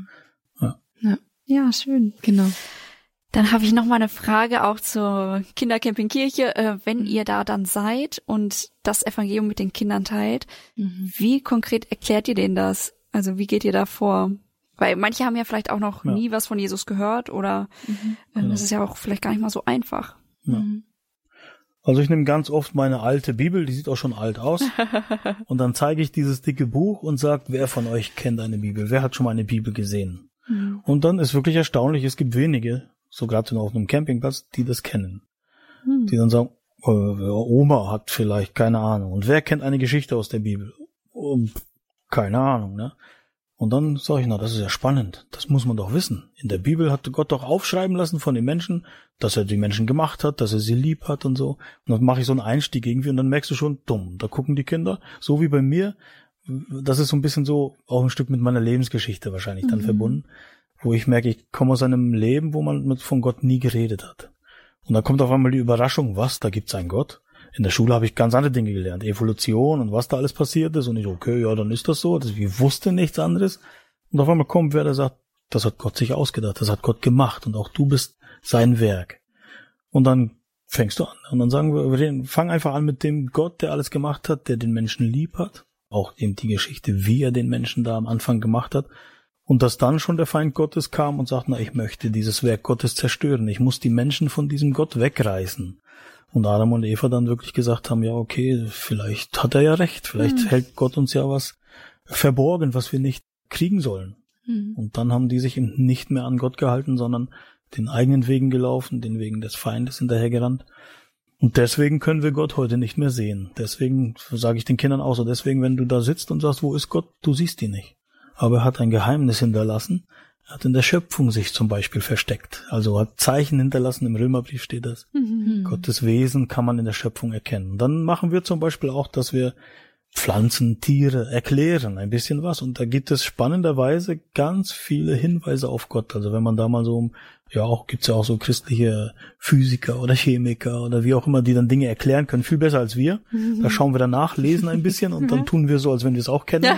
Ja, schön. Genau. Dann habe ich noch mal eine Frage auch zur Kindercamping-Kirche. Wenn ihr da dann seid und das Evangelium mit den Kindern teilt, wie konkret erklärt ihr denen das? Also wie geht ihr da vor? Weil manche haben ja vielleicht auch noch nie was von Jesus gehört oder das ist ja auch vielleicht gar nicht mal so einfach. Ja. Also ich nehme ganz oft meine alte Bibel, die sieht auch schon alt aus, und dann zeige ich dieses dicke Buch und sage, wer von euch kennt eine Bibel? Wer hat schon mal eine Bibel gesehen? Und dann ist wirklich erstaunlich, es gibt wenige, so gerade auf einem Campingplatz, die das kennen. Die dann sagen, Oma hat vielleicht, keine Ahnung. Und wer kennt eine Geschichte aus der Bibel? Keine Ahnung, ne? Und dann sage ich, das ist ja spannend. Das muss man doch wissen. In der Bibel hat Gott doch aufschreiben lassen von den Menschen, dass er die Menschen gemacht hat, dass er sie lieb hat und so. Und dann mache ich so einen Einstieg irgendwie und dann merkst du schon, da gucken die Kinder, so wie bei mir. Das ist so ein bisschen so auch ein Stück mit meiner Lebensgeschichte wahrscheinlich dann verbunden, wo ich merke, ich komme aus einem Leben, wo man von Gott nie geredet hat. Und dann kommt auf einmal die Überraschung, da gibt's einen Gott? In der Schule habe ich ganz andere Dinge gelernt, Evolution und was da alles passiert ist. Und ich, okay, dann ist das so. Ich wusste nichts anderes. Und auf einmal kommt wer, der sagt, das hat Gott sich ausgedacht, das hat Gott gemacht und auch du bist sein Werk. Und dann fängst du an. Und dann sagen wir fang einfach an mit dem Gott, der alles gemacht hat, der den Menschen lieb hat. Auch eben die Geschichte, wie er den Menschen da am Anfang gemacht hat. Und dass dann schon der Feind Gottes kam und sagt, ich möchte dieses Werk Gottes zerstören. Ich muss die Menschen von diesem Gott wegreißen. Und Adam und Eva dann wirklich gesagt haben, ja okay, vielleicht hat er ja recht. Vielleicht hält Gott uns ja was verborgen, was wir nicht kriegen sollen. Und dann haben die sich eben nicht mehr an Gott gehalten, sondern den eigenen Wegen gelaufen, den Wegen des Feindes hinterhergerannt. Und deswegen können wir Gott heute nicht mehr sehen. Deswegen sage ich den Kindern auch so, deswegen, wenn du da sitzt und sagst, wo ist Gott, du siehst ihn nicht. Aber er hat ein Geheimnis hinterlassen. Er hat in der Schöpfung sich zum Beispiel versteckt. Also hat Zeichen hinterlassen, im Römerbrief steht das. Gottes Wesen kann man in der Schöpfung erkennen. Dann machen wir zum Beispiel auch, dass wir Pflanzen, Tiere erklären, ein bisschen was. Und da gibt es spannenderweise ganz viele Hinweise auf Gott. Also wenn man da mal so, gibt's ja auch so christliche Physiker oder Chemiker oder wie auch immer, die dann Dinge erklären können, viel besser als wir. Da schauen wir danach, lesen ein bisschen und dann tun wir so, als wenn wir es auch kennen.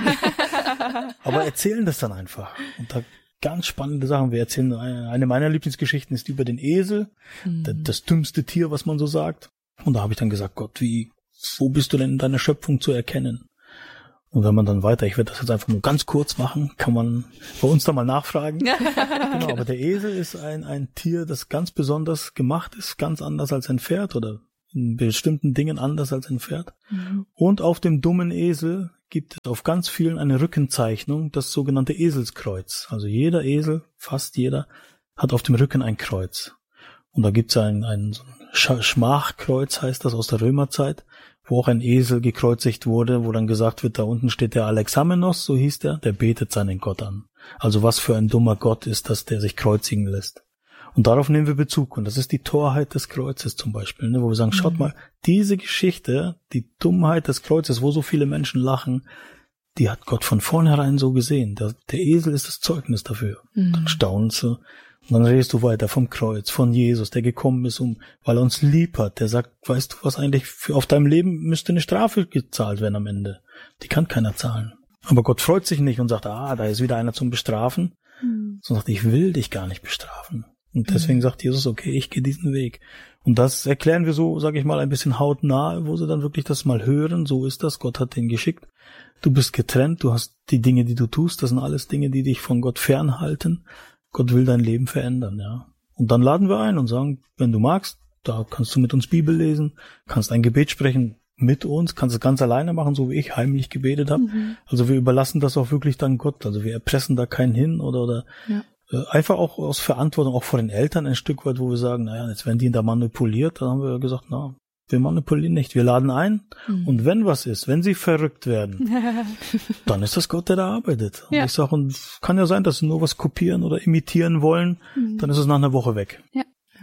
Aber erzählen das dann einfach. Und da ganz spannende Sachen. Wir erzählen, eine meiner Lieblingsgeschichten ist über den Esel, das dümmste Tier, was man so sagt. Und da habe ich dann gesagt, Gott, wo bist du denn in deiner Schöpfung zu erkennen? Und wenn man dann weiter, ich werde das jetzt einfach nur ganz kurz machen, kann man bei uns da mal nachfragen. Genau, aber der Esel ist ein Tier, das ganz besonders gemacht ist, ganz anders als ein Pferd oder in bestimmten Dingen anders als ein Pferd. Und auf dem dummen Esel gibt es auf ganz vielen eine Rückenzeichnung, das sogenannte Eselskreuz. Also jeder Esel, fast jeder, hat auf dem Rücken ein Kreuz. Und da gibt es ein Schmachkreuz, heißt das, aus der Römerzeit, wo auch ein Esel gekreuzigt wurde, wo dann gesagt wird, da unten steht der Alexamenos, so hieß der betet seinen Gott an. Also was für ein dummer Gott ist das, der sich kreuzigen lässt. Und darauf nehmen wir Bezug. Und das ist die Torheit des Kreuzes zum Beispiel, wo wir sagen, schaut mal, diese Geschichte, die Dummheit des Kreuzes, wo so viele Menschen lachen, die hat Gott von vornherein so gesehen. Der Esel ist das Zeugnis dafür. Dann staunen sie. Und dann redest du weiter vom Kreuz, von Jesus, der gekommen ist, weil er uns lieb hat. Der sagt, weißt du was, eigentlich auf deinem Leben müsste eine Strafe gezahlt werden am Ende. Die kann keiner zahlen. Aber Gott freut sich nicht und sagt, da ist wieder einer zum Bestrafen. So sagt, ich will dich gar nicht bestrafen. Und deswegen sagt Jesus, okay, ich gehe diesen Weg. Und das erklären wir so, sage ich mal, ein bisschen hautnah, wo sie dann wirklich das mal hören. So ist das, Gott hat den geschickt. Du bist getrennt, du hast die Dinge, die du tust, das sind alles Dinge, die dich von Gott fernhalten. Gott will dein Leben verändern, ja. Und dann laden wir ein und sagen, wenn du magst, da kannst du mit uns Bibel lesen, kannst ein Gebet sprechen mit uns, kannst es ganz alleine machen, so wie ich heimlich gebetet habe. Also wir überlassen das auch wirklich dann Gott. Also wir erpressen da keinen hin oder einfach auch aus Verantwortung, auch vor den Eltern ein Stück weit, wo wir sagen, jetzt werden die da manipuliert. Dann haben wir gesagt, wir manipulieren nicht, wir laden ein. Und wenn was ist, wenn sie verrückt werden, dann ist das Gott, der da arbeitet. Und ich sage, und kann ja sein, dass sie nur was kopieren oder imitieren wollen, dann ist es nach einer Woche weg. Ja.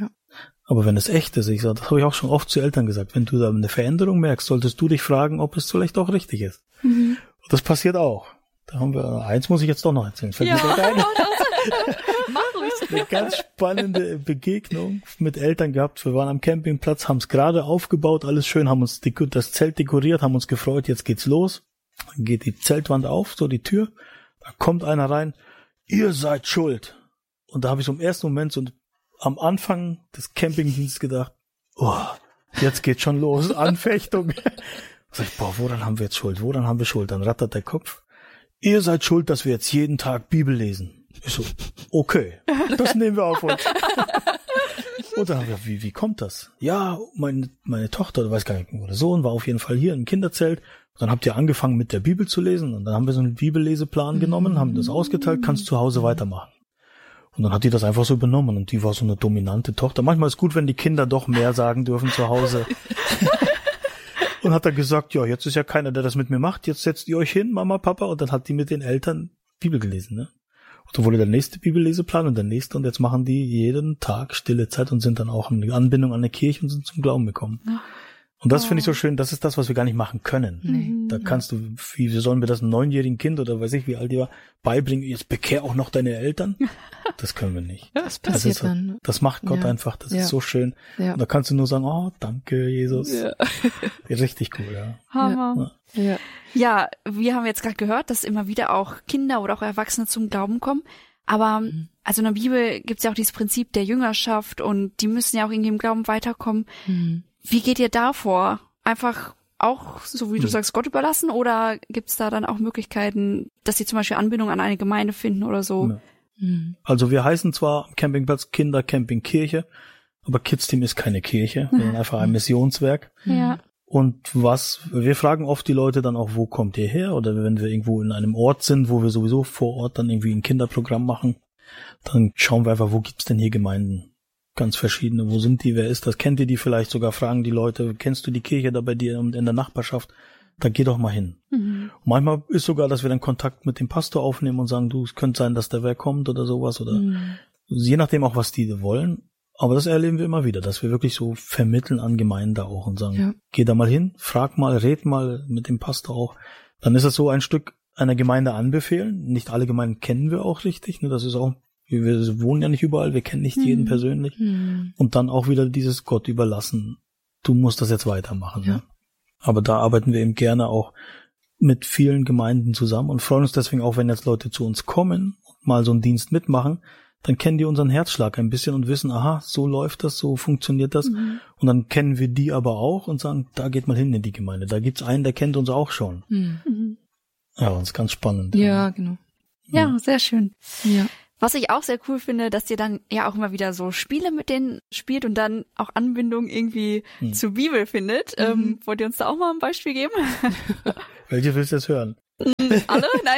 Aber wenn es echt ist, ich sage, das habe ich auch schon oft zu Eltern gesagt, wenn du da eine Veränderung merkst, solltest du dich fragen, ob es vielleicht auch richtig ist. Und das passiert auch. Da haben wir, eins muss ich jetzt doch noch erzählen. Fällt mir gleich ein. Eine ganz spannende Begegnung mit Eltern gehabt. Wir waren am Campingplatz, haben es gerade aufgebaut, alles schön, haben uns das Zelt dekoriert, haben uns gefreut, jetzt geht's los. Dann geht die Zeltwand auf, so die Tür, da kommt einer rein, ihr seid schuld. Und da habe ich so im ersten Moment so am Anfang des Campingdienstes gedacht, jetzt geht's schon los, Anfechtung. Sag ich, woran haben wir jetzt Schuld? Woran haben wir Schuld? Dann rattert der Kopf. Ihr seid schuld, dass wir jetzt jeden Tag Bibel lesen. Ich so, okay, das nehmen wir auf uns. Und dann haben wir, wie kommt das? Ja, meine Tochter, oder weiß gar nicht, oder Sohn war auf jeden Fall hier im Kinderzelt. Und dann habt ihr angefangen mit der Bibel zu lesen. Und dann haben wir so einen Bibelleseplan genommen, haben das ausgeteilt, kannst zu Hause weitermachen. Und dann hat die das einfach so übernommen. Und die war so eine dominante Tochter. Manchmal ist gut, wenn die Kinder doch mehr sagen dürfen zu Hause. Und hat dann gesagt, jetzt ist ja keiner, der das mit mir macht. Jetzt setzt ihr euch hin, Mama, Papa. Und dann hat die mit den Eltern Bibel gelesen, ne? Und dann wurde der nächste Bibelleseplan und der nächste. Und jetzt machen die jeden Tag stille Zeit und sind dann auch in Anbindung an eine Kirche und sind zum Glauben gekommen. Und das finde ich so schön, das ist das, was wir gar nicht machen können. Da kannst du, wie sollen wir das einem 9-jährigen Kind oder weiß ich, wie alt die war, beibringen, jetzt bekehr auch noch deine Eltern? Das können wir nicht. Das passiert dann. Das macht Gott einfach, das ist so schön. Und da kannst du nur sagen, danke, Jesus. Richtig cool, ja. Hammer. Ja, wir haben jetzt gerade gehört, dass immer wieder auch Kinder oder auch Erwachsene zum Glauben kommen. Aber also in der Bibel gibt es ja auch dieses Prinzip der Jüngerschaft und die müssen ja auch irgendwie im Glauben weiterkommen. Wie geht ihr da vor? Einfach auch, so wie du sagst, Gott überlassen oder gibt es da dann auch Möglichkeiten, dass sie zum Beispiel Anbindung an eine Gemeinde finden oder so? Also wir heißen zwar am Campingplatz Kindercampingkirche, aber Kids Team ist keine Kirche, sondern einfach ein Missionswerk. Und wir fragen oft die Leute dann auch, wo kommt ihr her? Oder wenn wir irgendwo in einem Ort sind, wo wir sowieso vor Ort dann irgendwie ein Kinderprogramm machen, dann schauen wir einfach, wo gibt's denn hier Gemeinden? Ganz verschiedene. Wo sind die? Wer ist das? Kennt ihr die vielleicht sogar? Fragen die Leute, kennst du die Kirche da bei dir in der Nachbarschaft? Da geh doch mal hin. Und manchmal ist sogar, dass wir dann Kontakt mit dem Pastor aufnehmen und sagen, es könnte sein, dass da wer kommt oder sowas. Oder je nachdem auch, was die wollen. Aber das erleben wir immer wieder, dass wir wirklich so vermitteln an Gemeinde auch und sagen, geh da mal hin, frag mal, red mal mit dem Pastor auch. Dann ist es so ein Stück einer Gemeinde anbefehlen. Nicht alle Gemeinden kennen wir auch richtig. Ne? Das ist auch, wir wohnen ja nicht überall, wir kennen nicht jeden persönlich. Und dann auch wieder dieses Gott überlassen. Du musst das jetzt weitermachen. Ja. Ne? Aber da arbeiten wir eben gerne auch mit vielen Gemeinden zusammen und freuen uns deswegen auch, wenn jetzt Leute zu uns kommen und mal so einen Dienst mitmachen, dann kennen die unseren Herzschlag ein bisschen und wissen, aha, so läuft das, so funktioniert das. Und dann kennen wir die aber auch und sagen, da geht mal hin in die Gemeinde. Da gibt's einen, der kennt uns auch schon. Ja, das ist ganz spannend. Ja, genau. Ja, sehr schön. Ja. Was ich auch sehr cool finde, dass ihr dann ja auch immer wieder so Spiele mit denen spielt und dann auch Anbindung irgendwie zur Bibel findet. Wollt ihr uns da auch mal ein Beispiel geben? Welche willst du jetzt hören? Alle? Nein.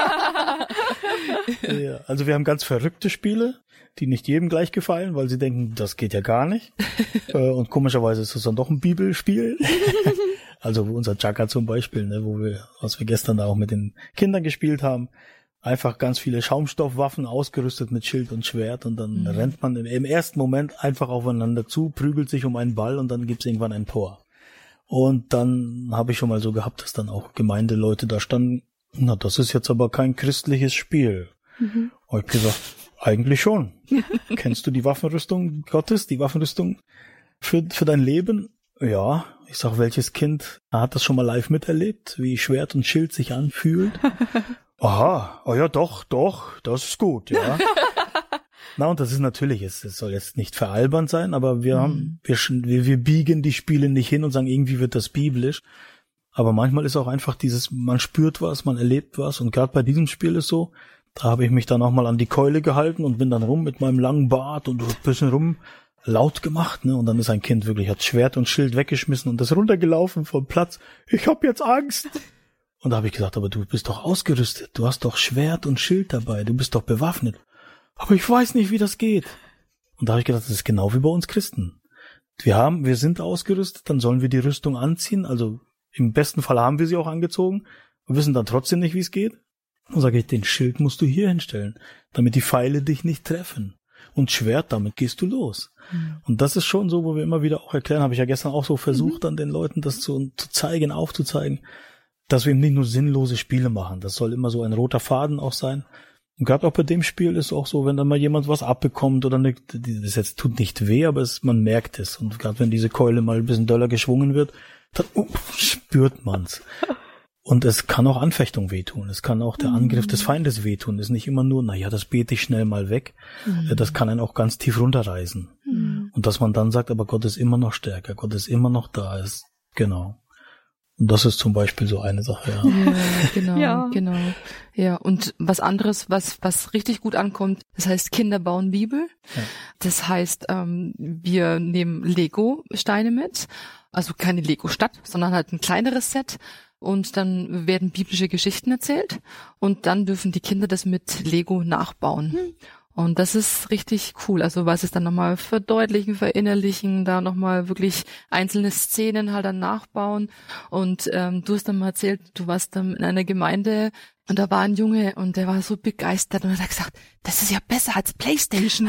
Ja, also wir haben ganz verrückte Spiele, die nicht jedem gleich gefallen, weil sie denken, das geht ja gar nicht. Und komischerweise ist das dann doch ein Bibelspiel. Also unser Chaka zum Beispiel, ne, was wir gestern da auch mit den Kindern gespielt haben. Einfach ganz viele Schaumstoffwaffen ausgerüstet mit Schild und Schwert und dann rennt man im ersten Moment einfach aufeinander zu, prügelt sich um einen Ball und dann gibt's irgendwann ein Tor. Und dann habe ich schon mal so gehabt, dass dann auch Gemeindeleute da standen, na, das ist jetzt aber kein christliches Spiel. Hab ich gesagt, eigentlich schon. Kennst du die Waffenrüstung Gottes, die Waffenrüstung für dein Leben? Ja. Ich sag, welches Kind hat das schon mal live miterlebt, wie Schwert und Schild sich anfühlt? Aha, oh ja, doch, das ist gut, ja. Na, und das ist natürlich, es soll jetzt nicht veralbernd sein, aber wir biegen die Spiele nicht hin und sagen, irgendwie wird das biblisch. Aber manchmal ist auch einfach man spürt was, man erlebt was. Und gerade bei diesem Spiel ist so, da habe ich mich dann auch mal an die Keule gehalten und bin dann rum mit meinem langen Bart und ein bisschen rum laut gemacht, ne? Und dann ist ein Kind wirklich, hat Schwert und Schild weggeschmissen und ist runtergelaufen vom Platz. Ich hab jetzt Angst. Und da habe ich gesagt, aber du bist doch ausgerüstet. Du hast doch Schwert und Schild dabei. Du bist doch bewaffnet. Aber ich weiß nicht, wie das geht. Und da habe ich gedacht, das ist genau wie bei uns Christen. Wir sind ausgerüstet, dann sollen wir die Rüstung anziehen. Also im besten Fall haben wir sie auch angezogen und wissen dann trotzdem nicht, wie es geht. Und sage ich, den Schild musst du hier hinstellen, damit die Pfeile dich nicht treffen. Und Schwert, damit gehst du los. Und das ist schon so, wo wir immer wieder auch erklären, habe ich ja gestern auch so versucht, an den Leuten das zu zeigen, aufzuzeigen, dass wir eben nicht nur sinnlose Spiele machen. Das soll immer so ein roter Faden auch sein. Und gerade auch bei dem Spiel ist auch so, wenn dann mal jemand was abbekommt oder das jetzt tut nicht weh, aber man merkt es. Und gerade wenn diese Keule mal ein bisschen doller geschwungen wird, dann spürt man's. Und es kann auch Anfechtung wehtun. Es kann auch der Angriff des Feindes wehtun. Es ist nicht immer nur, das bete ich schnell mal weg. Das kann einen auch ganz tief runterreißen. Und dass man dann sagt, aber Gott ist immer noch stärker. Gott ist immer noch da. Genau. Und das ist zum Beispiel so eine Sache, ja. Genau. Ja, und was anderes, was richtig gut ankommt, das heißt Kinder bauen Bibel. Ja. Das heißt, wir nehmen Lego-Steine mit, also keine Lego-Stadt, sondern halt ein kleineres Set. Und dann werden biblische Geschichten erzählt und dann dürfen die Kinder das mit Lego nachbauen. Und das ist richtig cool. Also was es dann nochmal verdeutlichen, verinnerlichen, da nochmal wirklich einzelne Szenen halt dann nachbauen. Und du hast dann mal erzählt, du warst dann in einer Gemeinde und da war ein Junge und der war so begeistert und hat gesagt, das ist ja besser als PlayStation.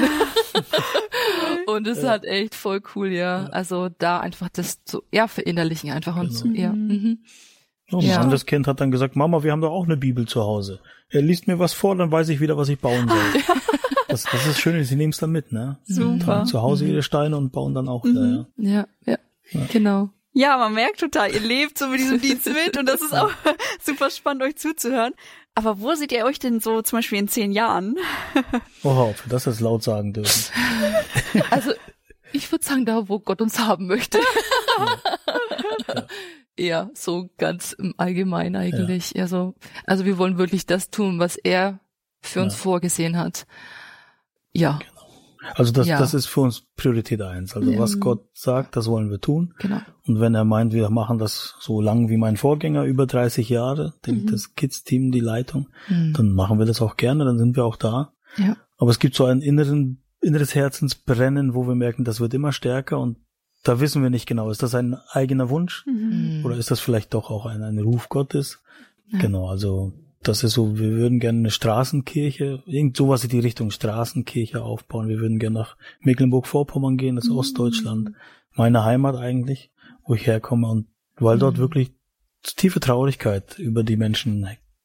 Und das ist halt echt voll cool, ja. Also da einfach das zu verinnerlichen einfach und so, Und ein anderes Kind hat dann gesagt, Mama, wir haben doch auch eine Bibel zu Hause. Er liest mir was vor, dann weiß ich wieder, was ich bauen soll. Das ist schön, sie nehmen es dann mit, ne? Super. Zu Hause ihre Steine und bauen dann auch wieder, ja, genau. Ja, man merkt total, ihr lebt so mit diesem Dienst mit und das ist auch super spannend, euch zuzuhören. Aber wo seht ihr euch denn so zum Beispiel in 10 Jahren? Oh, für das jetzt laut sagen dürfen. Also, ich würde sagen, da, wo Gott uns haben möchte. Ja, so ganz im Allgemeinen eigentlich. Ja. Also wir wollen wirklich das tun, was er für uns vorgesehen hat. Ja. Genau. Also das ist für uns Priorität 1. Also was Gott sagt, das wollen wir tun. Genau. Und wenn er meint, wir machen das so lang wie mein Vorgänger, über 30 Jahre, das Kids-Team, die Leitung, dann machen wir das auch gerne, dann sind wir auch da. Ja. Aber es gibt so ein inneres Herzensbrennen, wo wir merken, das wird immer stärker und da wissen wir nicht genau, ist das ein eigener Wunsch oder ist das vielleicht doch auch ein Ruf Gottes? Ja. Genau, also das ist so, wir würden gerne eine Straßenkirche, irgend sowas in die Richtung Straßenkirche aufbauen. Wir würden gerne nach Mecklenburg-Vorpommern gehen, das ist Ostdeutschland, meine Heimat eigentlich, wo ich herkomme, und weil dort wirklich tiefe Traurigkeit über die Menschen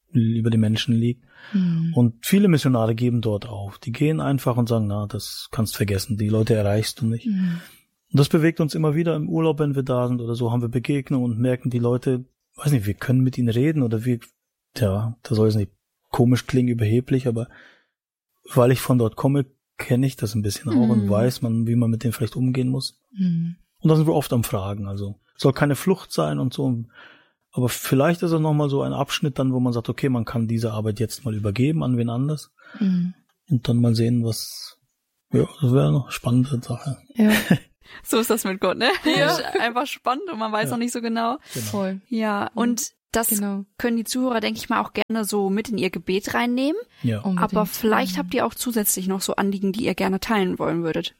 liegt. Und viele Missionare geben dort auf. Die gehen einfach und sagen, na, das kannst vergessen, die Leute erreichst du nicht. Und das bewegt uns immer wieder im Urlaub, wenn wir da sind oder so, haben wir Begegnungen und merken, die Leute, weiß nicht, wir können mit ihnen reden oder da soll es nicht komisch klingen, überheblich, aber weil ich von dort komme, kenne ich das ein bisschen auch und weiß man, wie man mit denen vielleicht umgehen muss. Und da sind wir oft am Fragen, also soll keine Flucht sein und so, aber vielleicht ist es nochmal so ein Abschnitt dann, wo man sagt, okay, man kann diese Arbeit jetzt mal übergeben an wen anders und dann mal sehen, das wäre noch eine spannende Sache. Ja. So ist das mit Gott, ne? Ja. Einfach spannend und man weiß noch nicht so genau. Voll. Ja, und das können die Zuhörer, denke ich mal, auch gerne so mit in ihr Gebet reinnehmen. Ja. Unbedingt. Aber vielleicht habt ihr auch zusätzlich noch so Anliegen, die ihr gerne teilen wollen würdet.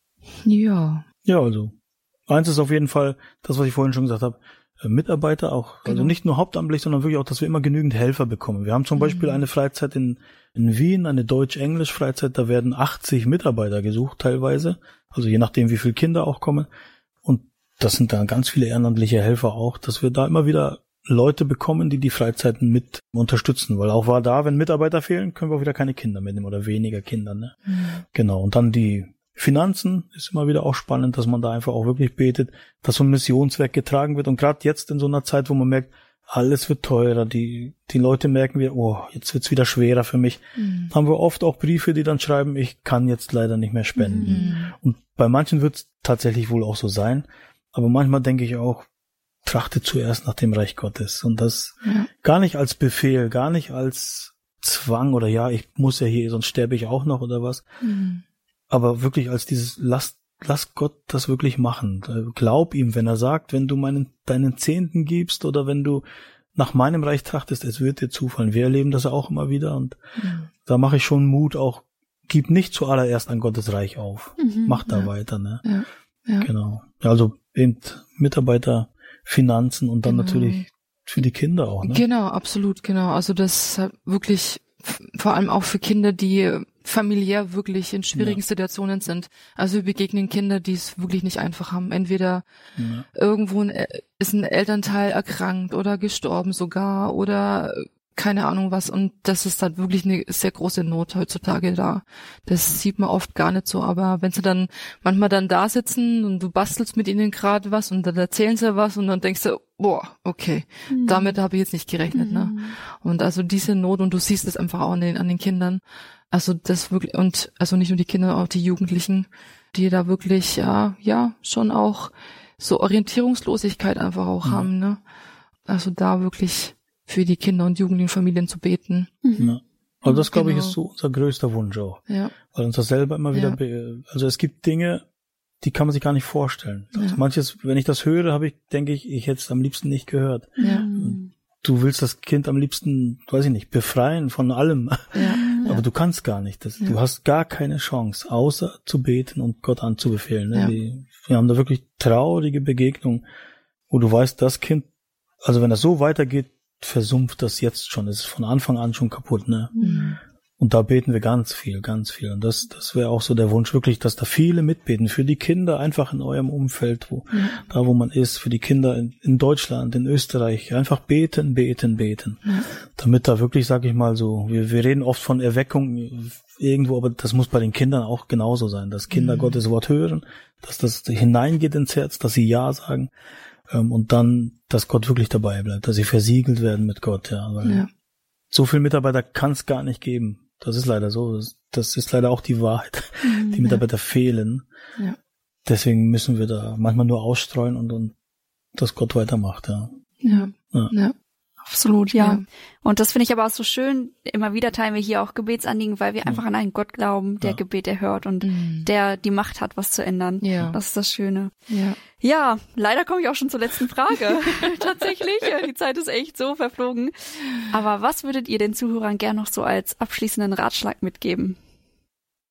Ja. Ja, also eins ist auf jeden Fall das, was ich vorhin schon gesagt habe, Mitarbeiter auch, also nicht nur hauptamtlich, sondern wirklich auch, dass wir immer genügend Helfer bekommen. Wir haben zum Beispiel eine Freizeit in Wien, eine Deutsch-Englisch-Freizeit, da werden 80 Mitarbeiter gesucht teilweise, also je nachdem, wie viele Kinder auch kommen. Und das sind dann ganz viele ehrenamtliche Helfer auch, dass wir da immer wieder Leute bekommen, die Freizeiten mit unterstützen, weil auch wenn Mitarbeiter fehlen, können wir auch wieder keine Kinder mitnehmen oder weniger Kinder, ne? Genau, und dann die Finanzen ist immer wieder auch spannend, dass man da einfach auch wirklich betet, dass so ein Missionswerk getragen wird. Und gerade jetzt in so einer Zeit, wo man merkt, alles wird teurer, die Leute merken wieder, jetzt wird's wieder schwerer für mich. Haben wir oft auch Briefe, die dann schreiben, ich kann jetzt leider nicht mehr spenden. Und bei manchen wird's tatsächlich wohl auch so sein. Aber manchmal denke ich auch, trachte zuerst nach dem Reich Gottes. Und das gar nicht als Befehl, gar nicht als Zwang oder ich muss ja hier, sonst sterbe ich auch noch oder was. Aber wirklich als dieses, lass Gott das wirklich machen. Glaub ihm, wenn er sagt, wenn du deinen Zehnten gibst oder wenn du nach meinem Reich trachtest, es wird dir zufallen. Wir erleben das auch immer wieder und da mache ich schon Mut auch, gib nicht zuallererst an Gottes Reich auf. Mach da weiter, ne? Ja. Genau. Also Mitarbeiter, Finanzen und dann natürlich für die Kinder auch, ne? Genau, absolut, genau. Also das ist wirklich vor allem auch für Kinder, die familiär wirklich in schwierigen Situationen sind. Also wir begegnen Kinder, die es wirklich nicht einfach haben. Entweder irgendwo ist ein Elternteil erkrankt oder gestorben sogar oder keine Ahnung was. Und das ist halt wirklich eine sehr große Not heutzutage da. Das sieht man oft gar nicht so. Aber wenn sie dann manchmal dann da sitzen und du bastelst mit ihnen gerade was und dann erzählen sie was und dann denkst du, boah, okay, damit habe ich jetzt nicht gerechnet, ne? Und also diese Not, und du siehst es einfach auch an den Kindern. Also das wirklich, und also nicht nur die Kinder, auch die Jugendlichen, die da wirklich, schon auch so Orientierungslosigkeit einfach auch haben, ne? Also da wirklich für die Kinder und jugendlichen Familien zu beten. Ja. Also das, glaube ich, ist so unser größter Wunsch auch. Ja. Weil uns das selber immer wieder, also es gibt Dinge, die kann man sich gar nicht vorstellen. Also manches, wenn ich das höre, denke ich, ich hätte es am liebsten nicht gehört. Ja. Du willst das Kind am liebsten, weiß ich nicht, befreien von allem. Ja. Aber du kannst gar nicht. Du hast gar keine Chance, außer zu beten und Gott anzubefehlen. Ne? Ja. Wir haben da wirklich traurige Begegnungen, wo du weißt, das Kind, also wenn das so weitergeht, versumpft das jetzt schon. Es ist von Anfang an schon kaputt, ne? Und da beten wir ganz viel. Und das wäre auch so der Wunsch, wirklich, dass da viele mitbeten. Für die Kinder einfach in eurem Umfeld, wo man ist, für die Kinder in Deutschland, in Österreich, einfach beten. Damit da wirklich, sag ich mal so, wir reden oft von Erweckung irgendwo, aber das muss bei den Kindern auch genauso sein, dass Kinder Gottes Wort hören, dass das hineingeht ins Herz, dass sie Ja sagen, und dann, dass Gott wirklich dabei bleibt, dass sie versiegelt werden mit Gott, weil so viele Mitarbeiter kann es gar nicht geben. Das ist leider so. Das ist leider auch die Wahrheit. Die Mitarbeiter fehlen. Ja. Deswegen müssen wir da manchmal nur ausstreuen und dass Gott weitermacht, Ja. Absolut, ja. Und das finde ich aber auch so schön. Immer wieder teilen wir hier auch Gebetsanliegen, weil wir einfach an einen Gott glauben, der Gebet erhört und der die Macht hat, was zu ändern. Ja. Das ist das Schöne. Ja, leider komme ich auch schon zur letzten Frage. Tatsächlich, die Zeit ist echt so verflogen. Aber was würdet ihr den Zuhörern gern noch so als abschließenden Ratschlag mitgeben?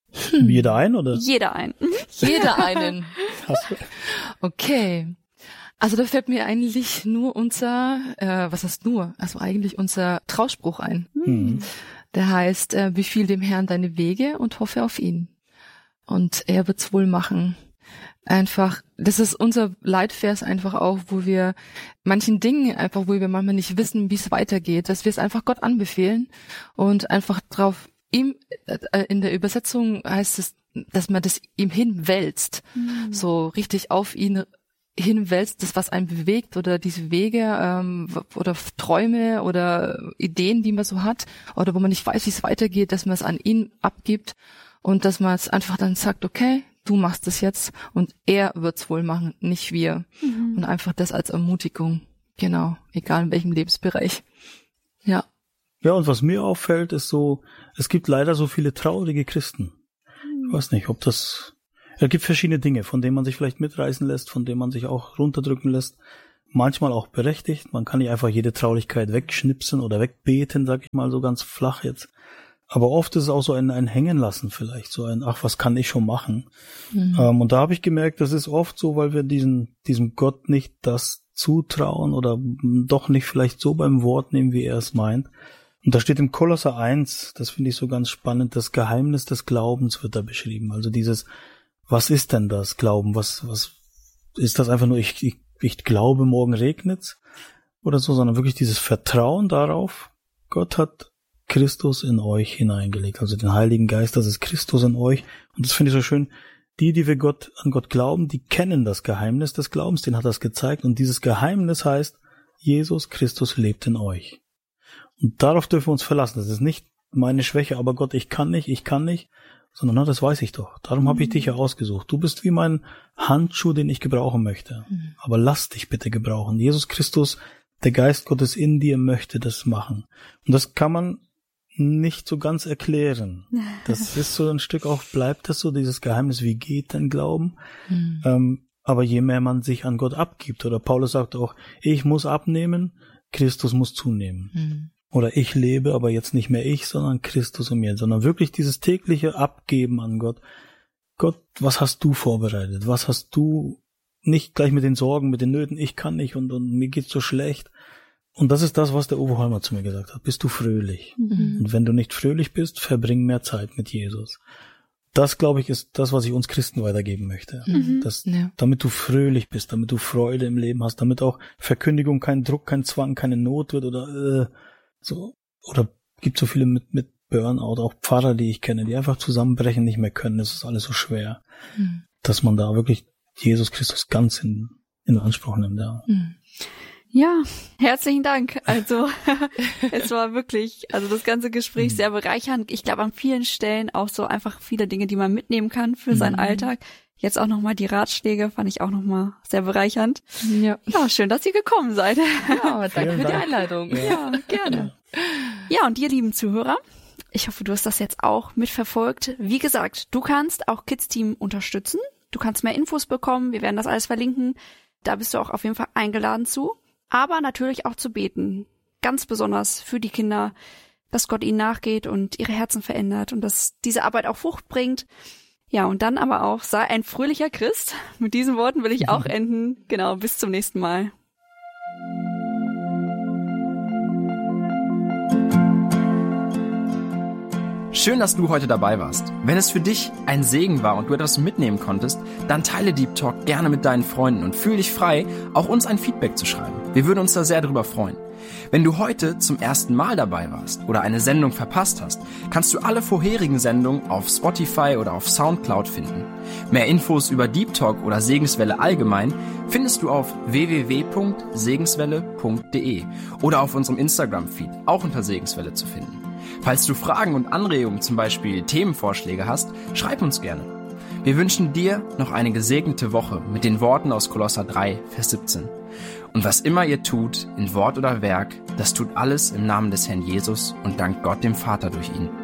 Jeder einen, oder? Jeder einen. Jeder einen. Okay. Also da fällt mir eigentlich nur eigentlich unser Trauspruch ein. Der heißt, befiehl dem Herrn deine Wege und hoffe auf ihn. Und er wird's wohl machen. Einfach, das ist unser Leitvers einfach auch, wo wir manchen Dingen einfach, wo wir manchmal nicht wissen, wie es weitergeht, dass wir es einfach Gott anbefehlen und einfach drauf ihm, in der Übersetzung heißt es, dass man das ihm hinwälzt, so richtig auf ihn hinwälzt, das was einen bewegt oder diese Wege oder Träume oder Ideen, die man so hat oder wo man nicht weiß, wie es weitergeht, dass man es an ihn abgibt und dass man es einfach dann sagt, okay, du machst es jetzt und er wird's wohl machen, nicht wir. Und einfach das als Ermutigung. Genau, egal in welchem Lebensbereich. Ja. Ja, und was mir auffällt, ist so, es gibt leider so viele traurige Christen. Ich weiß nicht, es gibt verschiedene Dinge, von denen man sich vielleicht mitreißen lässt, von denen man sich auch runterdrücken lässt. Manchmal auch berechtigt. Man kann nicht einfach jede Traurigkeit wegschnipsen oder wegbeten, sag ich mal so ganz flach jetzt. Aber oft ist es auch so ein Hängenlassen vielleicht, so ein, ach, was kann ich schon machen? Und da habe ich gemerkt, das ist oft so, weil wir diesem Gott nicht das zutrauen oder doch nicht vielleicht so beim Wort nehmen, wie er es meint. Und da steht im Kolosser 1, das finde ich so ganz spannend, das Geheimnis des Glaubens wird da beschrieben. Also dieses, was ist denn das Glauben? Was ist das einfach nur, ich glaube, morgen regnet's oder so, sondern wirklich dieses Vertrauen darauf, Gott hat Christus in euch hineingelegt, also den Heiligen Geist, das ist Christus in euch. Und das finde ich so schön, die wir an Gott glauben, die kennen das Geheimnis des Glaubens, den hat er gezeigt. Und dieses Geheimnis heißt, Jesus Christus lebt in euch. Und darauf dürfen wir uns verlassen. Das ist nicht meine Schwäche, aber Gott, ich kann nicht, sondern na, das weiß ich doch. Darum habe ich dich ja ausgesucht. Du bist wie mein Handschuh, den ich gebrauchen möchte. Aber lass dich bitte gebrauchen. Jesus Christus, der Geist Gottes in dir möchte das machen. Und das kann man nicht so ganz erklären. Das ist so ein Stück auch, bleibt das so, dieses Geheimnis, wie geht denn Glauben? Aber je mehr man sich an Gott abgibt, oder Paulus sagt auch, ich muss abnehmen, Christus muss zunehmen. Oder ich lebe, aber jetzt nicht mehr ich, sondern Christus in mir, sondern wirklich dieses tägliche Abgeben an Gott. Gott, was hast du vorbereitet? Was hast du, nicht gleich mit den Sorgen, mit den Nöten, ich kann nicht und mir geht's so schlecht. Und das ist das, was der Uwe Holmer zu mir gesagt hat. Bist du fröhlich? Und wenn du nicht fröhlich bist, verbring mehr Zeit mit Jesus. Das, glaube ich, ist das, was ich uns Christen weitergeben möchte. Damit du fröhlich bist, damit du Freude im Leben hast, damit auch Verkündigung kein Druck, kein Zwang, keine Not wird oder so. Oder gibt so viele mit Burnout, auch Pfarrer, die ich kenne, die einfach zusammenbrechen, nicht mehr können. Es ist alles so schwer, dass man da wirklich Jesus Christus ganz in Anspruch nimmt. Ja. Ja, herzlichen Dank. Also es war wirklich, das ganze Gespräch sehr bereichernd. Ich glaube an vielen Stellen auch so einfach viele Dinge, die man mitnehmen kann für seinen Alltag. Jetzt auch nochmal die Ratschläge fand ich auch nochmal sehr bereichernd. Ja, schön, dass ihr gekommen seid. Ja, danke für die Einladung. Ja, gerne. Ja, und ihr lieben Zuhörer, ich hoffe, du hast das jetzt auch mitverfolgt. Wie gesagt, du kannst auch Kids Team unterstützen. Du kannst mehr Infos bekommen. Wir werden das alles verlinken. Da bist du auch auf jeden Fall eingeladen zu. Aber natürlich auch zu beten. Ganz besonders für die Kinder, dass Gott ihnen nachgeht und ihre Herzen verändert und dass diese Arbeit auch Frucht bringt. Ja, und dann aber auch, sei ein fröhlicher Christ. Mit diesen Worten will ich auch enden. Genau, bis zum nächsten Mal. Schön, dass du heute dabei warst. Wenn es für dich ein Segen war und du etwas mitnehmen konntest, dann teile Deep Talk gerne mit deinen Freunden und fühl dich frei, auch uns ein Feedback zu schreiben. Wir würden uns da sehr darüber freuen. Wenn du heute zum ersten Mal dabei warst oder eine Sendung verpasst hast, kannst du alle vorherigen Sendungen auf Spotify oder auf Soundcloud finden. Mehr Infos über Deep Talk oder Segenswelle allgemein findest du auf www.segenswelle.de oder auf unserem Instagram-Feed, auch unter Segenswelle zu finden. Falls du Fragen und Anregungen, zum Beispiel Themenvorschläge hast, schreib uns gerne. Wir wünschen dir noch eine gesegnete Woche mit den Worten aus Kolosser 3, Vers 17. Und was immer ihr tut, in Wort oder Werk, das tut alles im Namen des Herrn Jesus und dankt Gott dem Vater durch ihn.